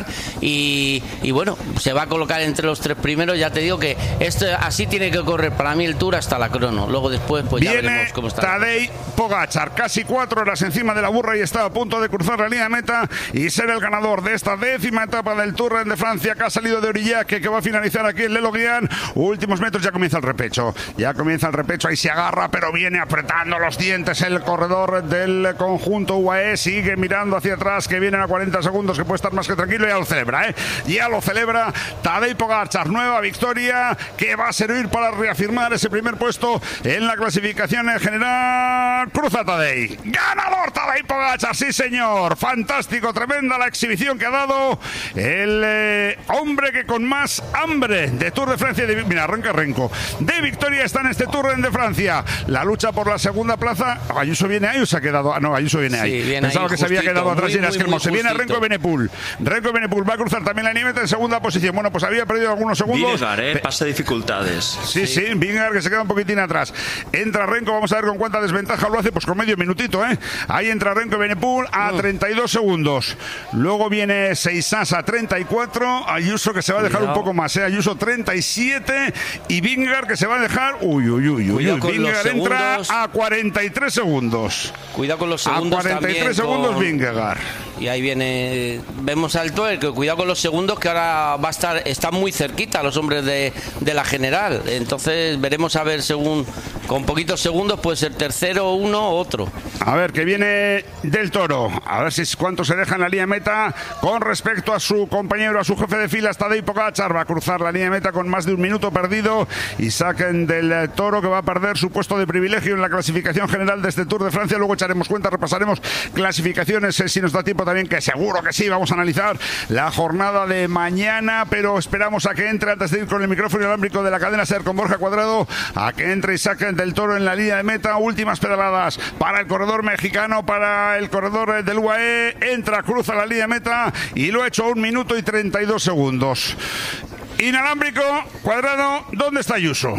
Speaker 1: y, y bueno, se va a colocar entre los tres primeros. Ya te digo que esto así tiene que correr para mí el Tour hasta la crono. Luego después pues ya
Speaker 3: Viene
Speaker 1: veremos cómo está.
Speaker 3: Tadej Pogacar, casi cuatro horas encima de la burra y está a punto de cruzar la línea de meta y ser el ganador de esta décima etapa del Tour de Francia, que ha salido de Aurillac, que va a finalizar aquí en Le Loguian. Últimos metros, ya comienza el repecho. Ya comienza el repecho, ahí se agarra, pero viene apretando los dientes el corredor del conjunto U A E. Sigue mirando hacia atrás, que vienen a cuarenta segundos, que puede estar más que tranquilo. Ya lo celebra, ¿eh? Ya lo celebra Tadej Pogacar. Nueva victoria que va a servir para reafirmar ese primer puesto en la clasificación en general. Cruza Tadej. Ganador Tadej Pogacar, sí señor. Fantástico, tremenda la exhibición que ha dado el eh, hombre que con más hambre de Tour de Francia. De, mira, arranca Renko. De victoria está en este Tour de Francia. La lucha por la segunda plaza. Ayuso viene ahí o se ha quedado. Ah, no, Ayuso viene
Speaker 1: Sí,
Speaker 3: ahí.
Speaker 1: viene
Speaker 3: Pensaba
Speaker 1: ahí
Speaker 3: que se había
Speaker 1: justito,
Speaker 3: quedado atrás
Speaker 1: muy,
Speaker 3: y era
Speaker 1: muy,
Speaker 3: Esquermo.
Speaker 1: muy
Speaker 3: Se viene
Speaker 1: justito.
Speaker 3: Renko Evenepoel. Renko Evenepoel va a cruzar también la nieve en segunda posición. Bueno, pues había perdido algunos segundos.
Speaker 4: Vingegaard, eh, pasa dificultades.
Speaker 3: Sí, sí, Vingegaard que se queda un poquitín atrás. Entra Renko, vamos a ver con cuánta desventaja lo hace, pues con medio minutito, ¿eh? Ahí entra Renko Evenepoel a treinta y dos segundos. Luego viene Seisas a treinta y cuatro. Ayuso que se va a dejar
Speaker 1: Cuidado.
Speaker 3: un poco más, ¿eh? Ayuso treinta y siete. Y Vingegaard que se va a dejar. Uy, uy, uy, uy.
Speaker 1: Cuidado
Speaker 3: uy.
Speaker 1: con los
Speaker 3: Vingegaard entra
Speaker 1: segundos.
Speaker 3: a cuarenta y tres segundos.
Speaker 1: Cuidado con los
Speaker 3: A
Speaker 1: segundos
Speaker 3: cuarenta y tres
Speaker 1: también
Speaker 3: segundos
Speaker 1: con-
Speaker 3: Vingegaard.
Speaker 1: Y ahí viene, vemos al Tour, que cuidado con los segundos, que ahora va a estar, están muy cerquita los hombres de, de la general. Entonces veremos a ver, según, con poquitos segundos puede ser tercero uno o otro.
Speaker 3: A ver, que viene del Toro. A ver si es cuánto se deja en la línea de meta con respecto a su compañero, a su jefe de filas, Tadej Pogacar. Va a cruzar la línea de meta con más de un minuto perdido y saquen del Toro, que va a perder su puesto de privilegio en la clasificación general de este Tour de Francia. Luego echaremos cuenta, repasaremos clasificaciones, eh, si nos da tiempo también, que seguro que sí. Vamos a analizar la jornada de mañana, pero esperamos a que entre, antes de ir con el micrófono inalámbrico de la cadena SER con Borja Cuadrado, a que entre y saquen del Toro en la línea de meta. Últimas pedaladas para el corredor mexicano, para el corredor del U A E. Entra, cruza la línea de meta y lo ha hecho a un minuto y treinta y dos segundos. Inalámbrico, Cuadrado, ¿dónde está Ayuso?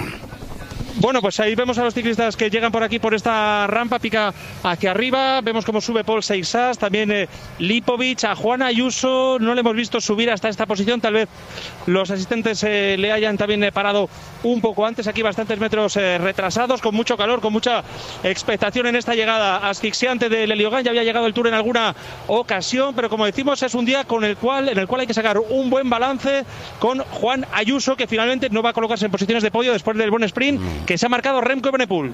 Speaker 2: Bueno, pues ahí vemos a los ciclistas que llegan por aquí, por esta rampa, pica hacia arriba. Vemos cómo sube Paul Seixas, también eh, Lipovic, a Juan Ayuso. No le hemos visto subir hasta esta posición. Tal vez los asistentes eh, le hayan también eh, parado un poco antes. Aquí bastantes metros eh, retrasados, con mucho calor, con mucha expectación en esta llegada asfixiante de Le Loguian. Ya había llegado el Tour en alguna ocasión, pero como decimos, es un día con el cual, en el cual hay que sacar un buen balance con Juan Ayuso, que finalmente no va a colocarse en posiciones de podio después del buen sprint que se ha marcado Remco Evenepoel.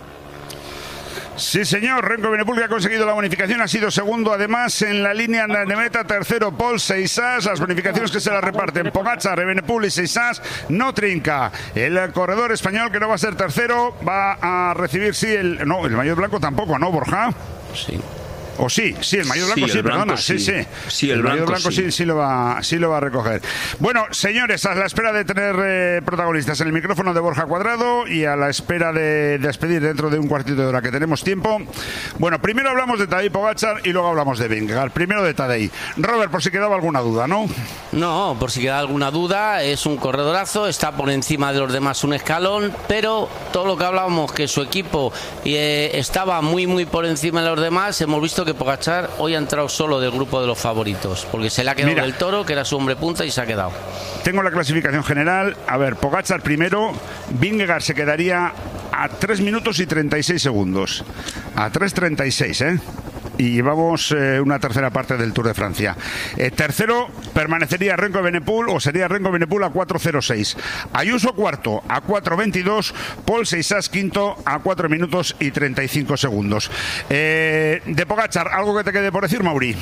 Speaker 3: Sí, señor, Remco Evenepoel, que ha conseguido la bonificación, ha sido segundo además en la línea de meta, tercero Paul Seixas. Las bonificaciones que se las reparten Pogacar, Evenepoel y Seixas, no trinca. El corredor español, que no va a ser tercero, va a recibir, sí, el no, el maillot blanco tampoco, ¿no, Borja?
Speaker 1: Sí.
Speaker 3: O sí, sí, el maillot blanco
Speaker 4: sí,
Speaker 3: sí,
Speaker 4: blanco,
Speaker 3: perdona, sí, sí.
Speaker 4: sí. Sí, el,
Speaker 3: el maillot
Speaker 4: blanco,
Speaker 3: blanco sí. Sí, sí, lo va, sí lo va a recoger. Bueno, señores, a la espera de tener eh, protagonistas en el micrófono de Borja Cuadrado y a la espera de despedir dentro de un cuartito de hora que tenemos tiempo. Bueno, primero hablamos de Tadej Pogačar y luego hablamos de Vingegaard. Primero de Tadej. Robert, por si quedaba alguna duda, ¿no?
Speaker 1: No, por si queda alguna duda, es un corredorazo, está por encima de los demás un escalón, pero todo lo que hablábamos, que su equipo eh, estaba muy, muy por encima de los demás, hemos visto que Pogačar hoy ha entrado solo del grupo de los favoritos, porque se le ha quedado Mira, del Toro, que era su hombre punta, y se ha quedado.
Speaker 3: Tengo la clasificación general. A ver, Pogačar primero, Vingegaard se quedaría a tres minutos y treinta y seis segundos. A tres treinta y seis, ¿eh? Y llevamos eh, una tercera parte del Tour de Francia. Eh, tercero permanecería Renko Evenepoel, o sería Renko Evenepoel a cuatro cero seis. Ayuso cuarto a cuatro veintidós. Paul Seixas quinto a cuatro minutos y treinta y cinco segundos. Eh, de Pogačar, ¿algo que te quede por decir, Mauri?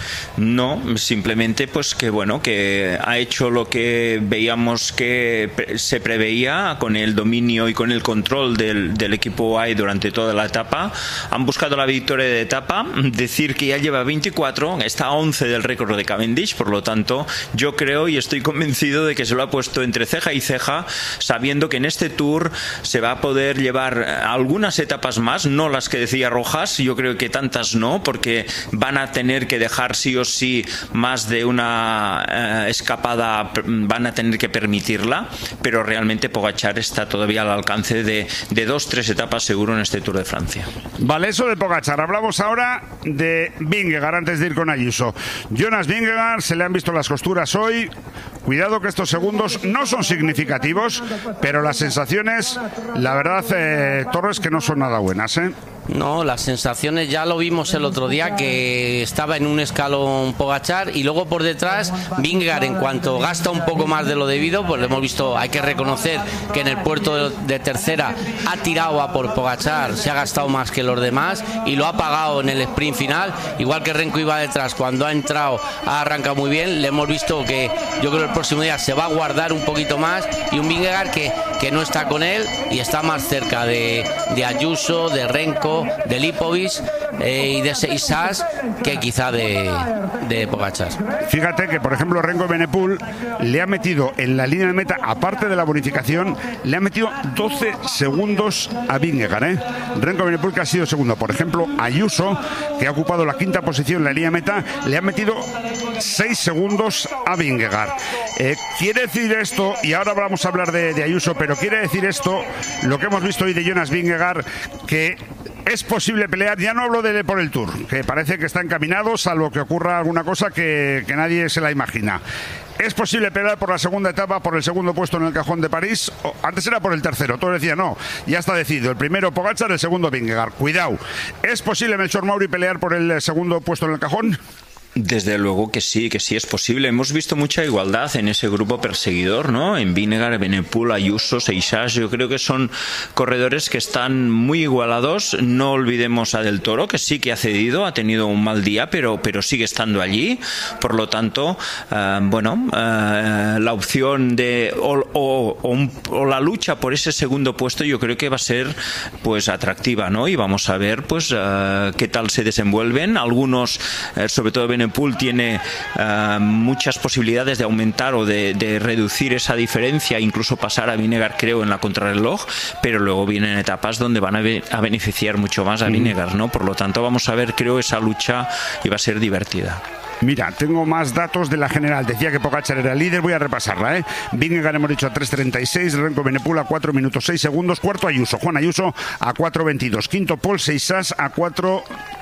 Speaker 4: No, simplemente pues que bueno, que ha hecho lo que veíamos que se preveía con el dominio y con el control del, del equipo A E durante toda la etapa. Han buscado la victoria de etapa, decir que ya lleva veinticuatro, está a once del récord de Cavendish, por lo tanto yo creo y estoy convencido de que se lo ha puesto entre ceja y ceja, sabiendo que en este Tour se va a poder llevar algunas etapas más, no las que decía Rojas, yo creo que tantas no, porque van a tener que dejar sí o sí más de una eh, escapada, van a tener que permitirla, pero realmente Pogačar está todavía al alcance de, de dos, tres etapas seguro en este Tour de Francia.
Speaker 3: Vale, eso de Pogačar. Hablamos ahora de Vingegaard antes de ir con Ayuso. Jonas Vingegaard, se le han visto las costuras hoy. Cuidado que estos segundos no son significativos, pero las sensaciones, la verdad, eh, Torres, que no son nada buenas, ¿eh?
Speaker 1: No, las sensaciones ya lo vimos el otro día, que estaba en un escalón Pogačar y luego por detrás Vingegaard, en cuanto gasta un poco más de lo debido, pues lo hemos visto, hay que reconocer que en el puerto de tercera ha tirado a por Pogačar, se ha gastado más que los demás y lo ha pagado en el sprint final, igual que Renko iba detrás, cuando ha entrado ha arrancado muy bien, le hemos visto que yo creo que el próximo día se va a guardar un poquito más, y un Vingegaard que, que no está con él y está más cerca de, de Ayuso, de Renko, de Lipovic eh, y de Seixas que quizá de, de Pogačar.
Speaker 3: Fíjate que por ejemplo Renko Evenepoel le ha metido en la línea de meta, aparte de la bonificación, le ha metido doce segundos a Vingegaard, ¿eh? Renko Evenepoel, que ha sido segundo. Por ejemplo, Ayuso, que ha ocupado la quinta posición en la línea de meta, le ha metido seis segundos a Vingegaard. Eh, quiere decir esto, y ahora vamos a hablar de, de Ayuso, pero quiere decir esto lo que hemos visto hoy de Jonas Vingegaard, que es posible pelear, ya no hablo de por el Tour, que parece que está encaminado, salvo que ocurra alguna cosa que, que nadie se la imagina. ¿Es posible pelear por la segunda etapa, por el segundo puesto en el cajón de París? O, antes era por el tercero, todo decía no, ya está decidido. El primero Pogačar, el segundo Vingegaard. Cuidado. ¿Es posible, Melchor Mauri, pelear por el segundo puesto en el cajón?
Speaker 4: Desde luego que sí, que sí es posible. Hemos visto mucha igualdad en ese grupo perseguidor, ¿no? En Vingegaard, Evenepoel, Ayuso, Seixas. Yo creo que son corredores que están muy igualados. No olvidemos a Del Toro, que sí que ha cedido, ha tenido un mal día, pero, pero sigue estando allí. Por lo tanto, uh, bueno, uh, la opción de o, o, o, un, o la lucha por ese segundo puesto, yo creo que va a ser pues atractiva, ¿no? Y vamos a ver pues uh, qué tal se desenvuelven. Algunos, uh, sobre todo Evenepoel, tiene uh, muchas posibilidades de aumentar o de, de reducir esa diferencia, incluso pasar a Vingegaard, creo, en la contrarreloj, pero luego vienen etapas donde van a, be a beneficiar mucho más a Vingegaard, ¿no? Por lo tanto, vamos a ver, creo, esa lucha y va a ser divertida.
Speaker 3: Mira, tengo más datos de la general. Decía que Pogačar era el líder, voy a repasarla, ¿eh? Vingegaard hemos dicho a tres treinta y seis, Renko Evenepoel a cuatro minutos seis segundos, cuarto Ayuso, Juan Ayuso a cuatro veintidós, quinto Paul Seixas a cuatro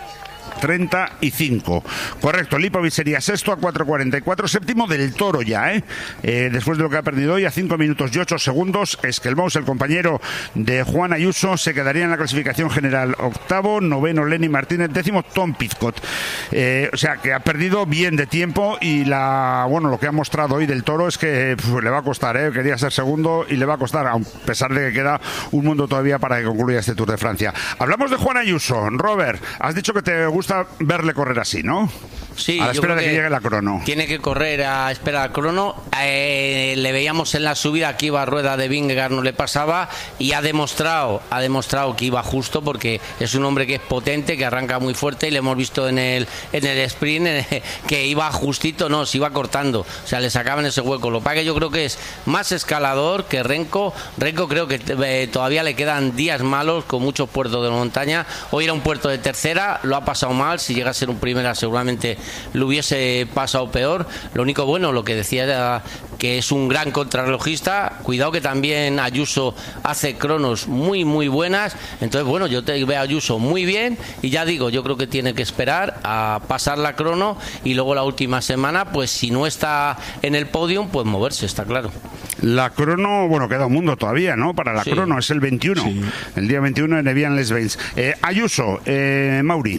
Speaker 3: treinta y cinco. Correcto, Lipovic sería sexto a cuatro cuarenta y cuatro, séptimo Del Toro ya, ¿eh? Eh, después de lo que ha perdido hoy a cinco minutos y ocho segundos. Esquelmous, el compañero de Juan Ayuso, se quedaría en la clasificación general octavo, noveno Lenny Martínez, décimo Tom Pidcock. Eh, o sea que ha perdido bien de tiempo y la bueno lo que ha mostrado hoy Del Toro es que pff, le va a costar, ¿eh? Quería ser segundo y le va a costar, a pesar de que queda un mundo todavía para que concluya este Tour de Francia. Hablamos de Juan Ayuso. Robert, has dicho que te gusta verle correr así, ¿no?
Speaker 1: Sí,
Speaker 3: a la
Speaker 1: yo
Speaker 3: espera
Speaker 1: creo
Speaker 3: de que,
Speaker 1: que
Speaker 3: llegue la crono.
Speaker 1: Tiene que correr a espera del crono. Eh, le veíamos en la subida que iba a rueda de Vingegaard, no le pasaba, y ha demostrado, ha demostrado que iba justo, porque es un hombre que es potente, que arranca muy fuerte, y le hemos visto en el en el sprint en el, que iba justito, no, se iba cortando, o sea, le sacaban ese hueco. Lo que pasa que yo creo que es más escalador que Renko. Renko creo que eh, todavía le quedan días malos con muchos puertos de montaña. Hoy era un puerto de tercera, lo ha pasado mal. Si llega a ser un primera seguramente lo hubiese pasado peor. Lo único bueno, lo que decía era que es un gran contrarrelojista. Cuidado que también Ayuso hace cronos muy muy buenas. Entonces bueno, yo te veo a Ayuso muy bien, y ya digo, yo creo que tiene que esperar a pasar la crono, y luego la última semana, pues si no está en el podium, pues moverse, está claro.
Speaker 3: La crono, bueno, queda un mundo todavía, ¿no? Para la sí. crono, es el veintiuno, sí. el día veintiuno en Evian-les-Bains. Eh, Ayuso, eh, Mauri.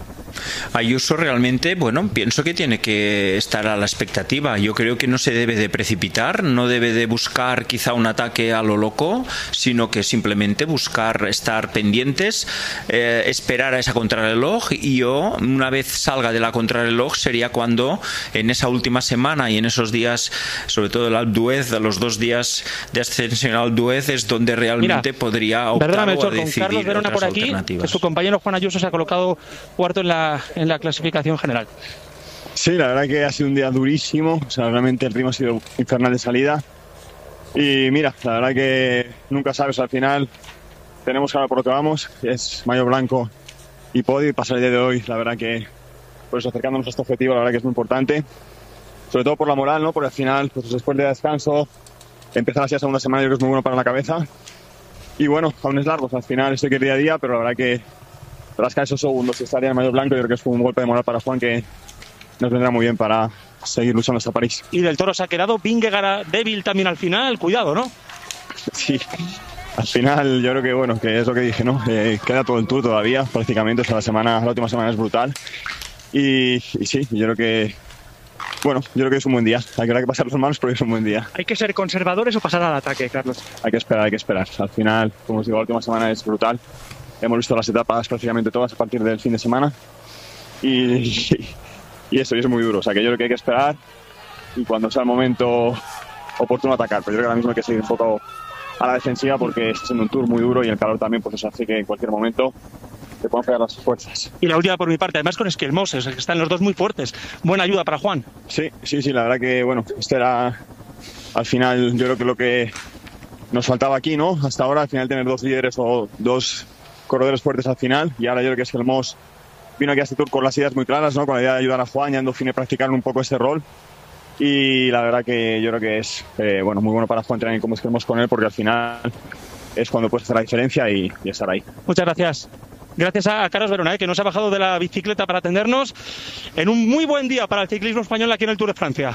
Speaker 4: Ayuso realmente, bueno, pienso que tiene que estar a la expectativa. Yo creo que no se debe de precipitar, no debe de buscar quizá un ataque a lo loco, sino que simplemente buscar estar pendientes, eh, esperar a esa contrarreloj, y yo, una vez salga de la contrarreloj, sería cuando en esa última semana y en esos días, sobre todo el Alpe d'Huez, los dos días de ascensión al Alpe d'Huez, es donde realmente Mira, podría optar o a decidir con Carlos Verona por aquí,
Speaker 2: que su compañero Juan Ayuso se ha colocado cuarto en la en la clasificación general.
Speaker 10: Sí, la verdad que ha sido un día durísimo, o sea, realmente el ritmo ha sido infernal de salida, y mira, la verdad que nunca sabes, al final tenemos que hablar por lo que vamos, es mayo blanco y podio, y pasar el día de hoy, la verdad que pues acercándonos a este objetivo, la verdad que es muy importante, sobre todo por la moral, ¿no? Porque al final, pues después de descanso, empezar así la segunda semana, yo creo que es muy bueno para la cabeza, y bueno, aún es largo, o sea, al final estoy que día a día, pero la verdad que rascar esos segundos y estar en el mayor blanco, yo creo que fue un golpe de moral para Juan que nos vendrá muy bien para seguir luchando hasta París.
Speaker 2: Y del Toro se ha quedado Vingegaard débil también al final, cuidado, ¿no?
Speaker 10: Sí, al final yo creo que bueno, que es lo que dije, ¿no? Eh, queda todo el Tour todavía, prácticamente, o sea, la semana, la última semana es brutal, y, y sí, yo creo que bueno, yo creo que es un buen día, hay que pasar los manos, pero es un buen día.
Speaker 2: ¿Hay que ser conservadores o pasar al ataque, Carlos?
Speaker 10: Hay que esperar, hay que esperar, al final, como os digo, la última semana es brutal. Hemos visto las etapas prácticamente todas a partir del fin de semana, y, y eso, y es muy duro, o sea que yo creo que hay que esperar y cuando sea el momento oportuno atacar, pero yo creo que ahora mismo hay que seguir enfocado a la defensiva porque está siendo un Tour muy duro y el calor también pues hace que en cualquier momento te puedan fallar las fuerzas.
Speaker 2: Y la última por mi parte, además con Esquelmoses, que están los dos muy fuertes, buena ayuda para Juan.
Speaker 10: Sí, sí, sí, la verdad que bueno, este era al final yo creo que lo que nos faltaba aquí, ¿no? Hasta ahora al final tener dos líderes o dos corredores fuertes al final, y ahora yo creo que es que el Moss vino aquí a este Tour con las ideas muy claras, ¿no? Con la idea de ayudar a Juan, y en Dauphiné practicar un poco ese rol, y la verdad que yo creo que es eh, bueno, muy bueno para Juan tener como esquemos con él, porque al final es cuando puedes hacer la diferencia y, y estar ahí.
Speaker 2: Muchas gracias. Gracias a Carlos Verona, ¿eh? que nos ha bajado de la bicicleta para atendernos en un muy buen día para el ciclismo español aquí en el Tour de Francia.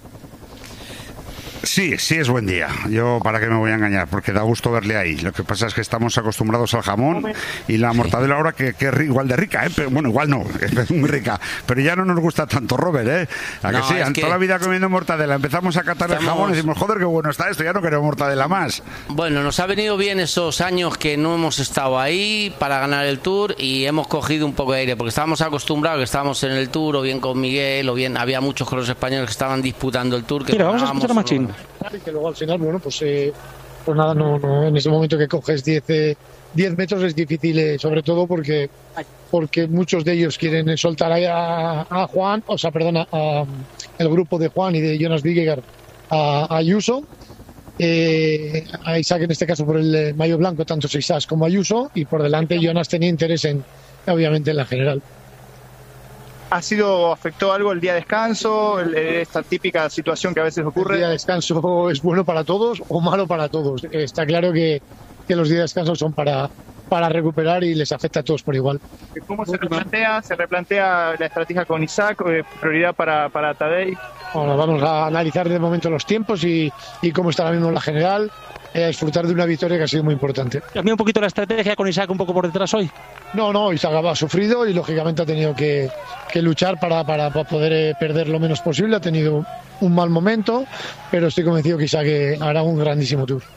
Speaker 3: Sí, sí es buen día. Yo, ¿para qué me voy a engañar? Porque da gusto verle ahí. Lo que pasa es que estamos acostumbrados al jamón y la mortadela ahora que, que es igual de rica, ¿eh? Pero, bueno, igual no, es muy rica. Pero ya no nos gusta tanto, Robert, ¿eh? ¿A que no, sí? Es que toda la vida comiendo mortadela. Empezamos a catar estamos... el jamón y decimos, joder, qué bueno está esto, ya no queremos mortadela más.
Speaker 1: Bueno, nos ha venido bien esos años que no hemos estado ahí para ganar el Tour y hemos cogido un poco de aire, porque estábamos acostumbrados que estábamos en el Tour, o bien con Miguel, o bien había muchos con los españoles que estaban disputando el Tour. Que
Speaker 2: Mira, vamos a escuchar a Machín.
Speaker 11: Que luego al final, bueno, pues, eh, pues nada, no, no, en ese momento que coges diez metros es difícil, eh, sobre todo porque porque muchos de ellos quieren soltar a, a Juan, o sea, perdona, a, el grupo de Juan y de Jonas Vingegaard a, a Ayuso, eh, a Isaac en este caso por el maillot blanco, tanto Isaac como Ayuso, y por delante Jonas tenía interés en, obviamente, en la general.
Speaker 12: ¿Ha sido, afectó algo el día de descanso, el, esta típica situación que a veces ocurre?
Speaker 11: El día de descanso es bueno para todos o malo para todos. Está claro que, que los días de descanso son para, para recuperar y les afecta a todos por igual.
Speaker 12: ¿Cómo se replantea? ¿Se replantea la estrategia con Isaac? ¿Prioridad para, para Tadej?
Speaker 11: Bueno, vamos a analizar de momento los tiempos y, y cómo está ahora mismo la general, eh, a disfrutar de una victoria que ha sido muy importante.
Speaker 2: ¿Cambia un poquito la estrategia con Isaac un poco por detrás hoy?
Speaker 11: No, no, Isaac ha sufrido y lógicamente ha tenido que, que luchar para, para, para poder eh, perder lo menos posible. Ha tenido un mal momento, pero estoy convencido que Isaac hará un grandísimo Tour.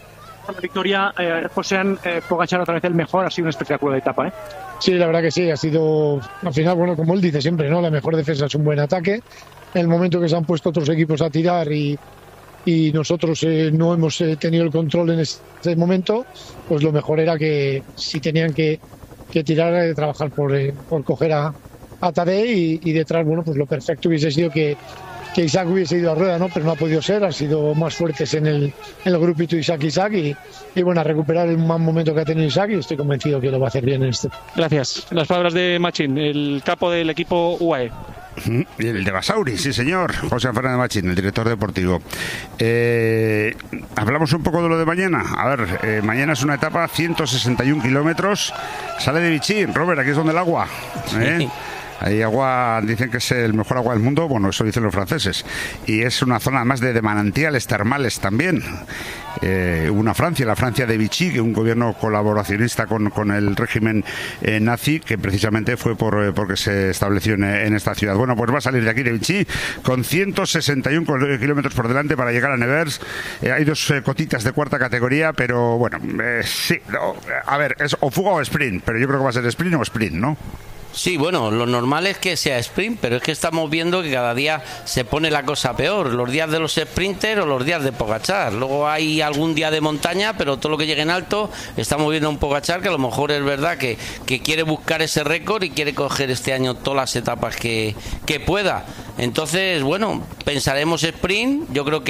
Speaker 13: por la victoria. Eh, José eh, Pogačar otra vez el mejor, ha sido un espectáculo de etapa, ¿eh?
Speaker 11: Sí, la verdad que sí, ha sido, al final, bueno, como él dice siempre, ¿no? La mejor defensa es un buen ataque. En el momento que se han puesto otros equipos a tirar y, y nosotros eh, no hemos eh, tenido el control en ese momento, pues lo mejor era que si tenían que, que tirar, eh, trabajar por, eh, por coger a, a Tadej y, y detrás, bueno, pues lo perfecto hubiese sido que que Isaac hubiese ido a rueda, ¿no? Pero no ha podido ser, han sido más fuertes en el, en el grupito Isaac Isaac y, y bueno, a recuperar el mal momento que ha tenido Isaac y estoy convencido que lo va a hacer bien en este.
Speaker 2: Gracias. Las palabras de Machín, el capo del equipo U A E.
Speaker 3: El de Basauri, sí señor, José Fernández Machín, el director deportivo. Eh, hablamos un poco de lo de mañana. A ver, eh, mañana es una etapa ciento sesenta y un kilómetros, sale de Vichy. Robert, aquí es donde el agua, ¿eh? Sí. Hay agua, dicen que es el mejor agua del mundo, bueno, eso dicen los franceses, y es una zona además de, de manantiales termales también. Eh, una Francia, la Francia de Vichy, que un gobierno colaboracionista con, con el régimen eh, nazi, que precisamente fue por eh, porque se estableció en, en esta ciudad. Bueno, pues va a salir de aquí de Vichy con ciento sesenta y un kilómetros por delante para llegar a Nevers. Eh, hay dos eh, cotitas de cuarta categoría, pero bueno, eh, sí, no, a ver, es o fuga o sprint, pero yo creo que va a ser sprint o sprint, ¿no?
Speaker 1: Sí, bueno, lo normal es que sea sprint, pero es que estamos viendo que cada día se pone la cosa peor. Los días de los sprinters o los días de Pogačar. Luego hay algún día de montaña, pero todo lo que llegue en alto, estamos viendo a un Pogačar que a lo mejor es verdad que, que quiere buscar ese récord y quiere coger este año todas las etapas que, que pueda. Entonces, bueno, pensaremos sprint. Yo creo que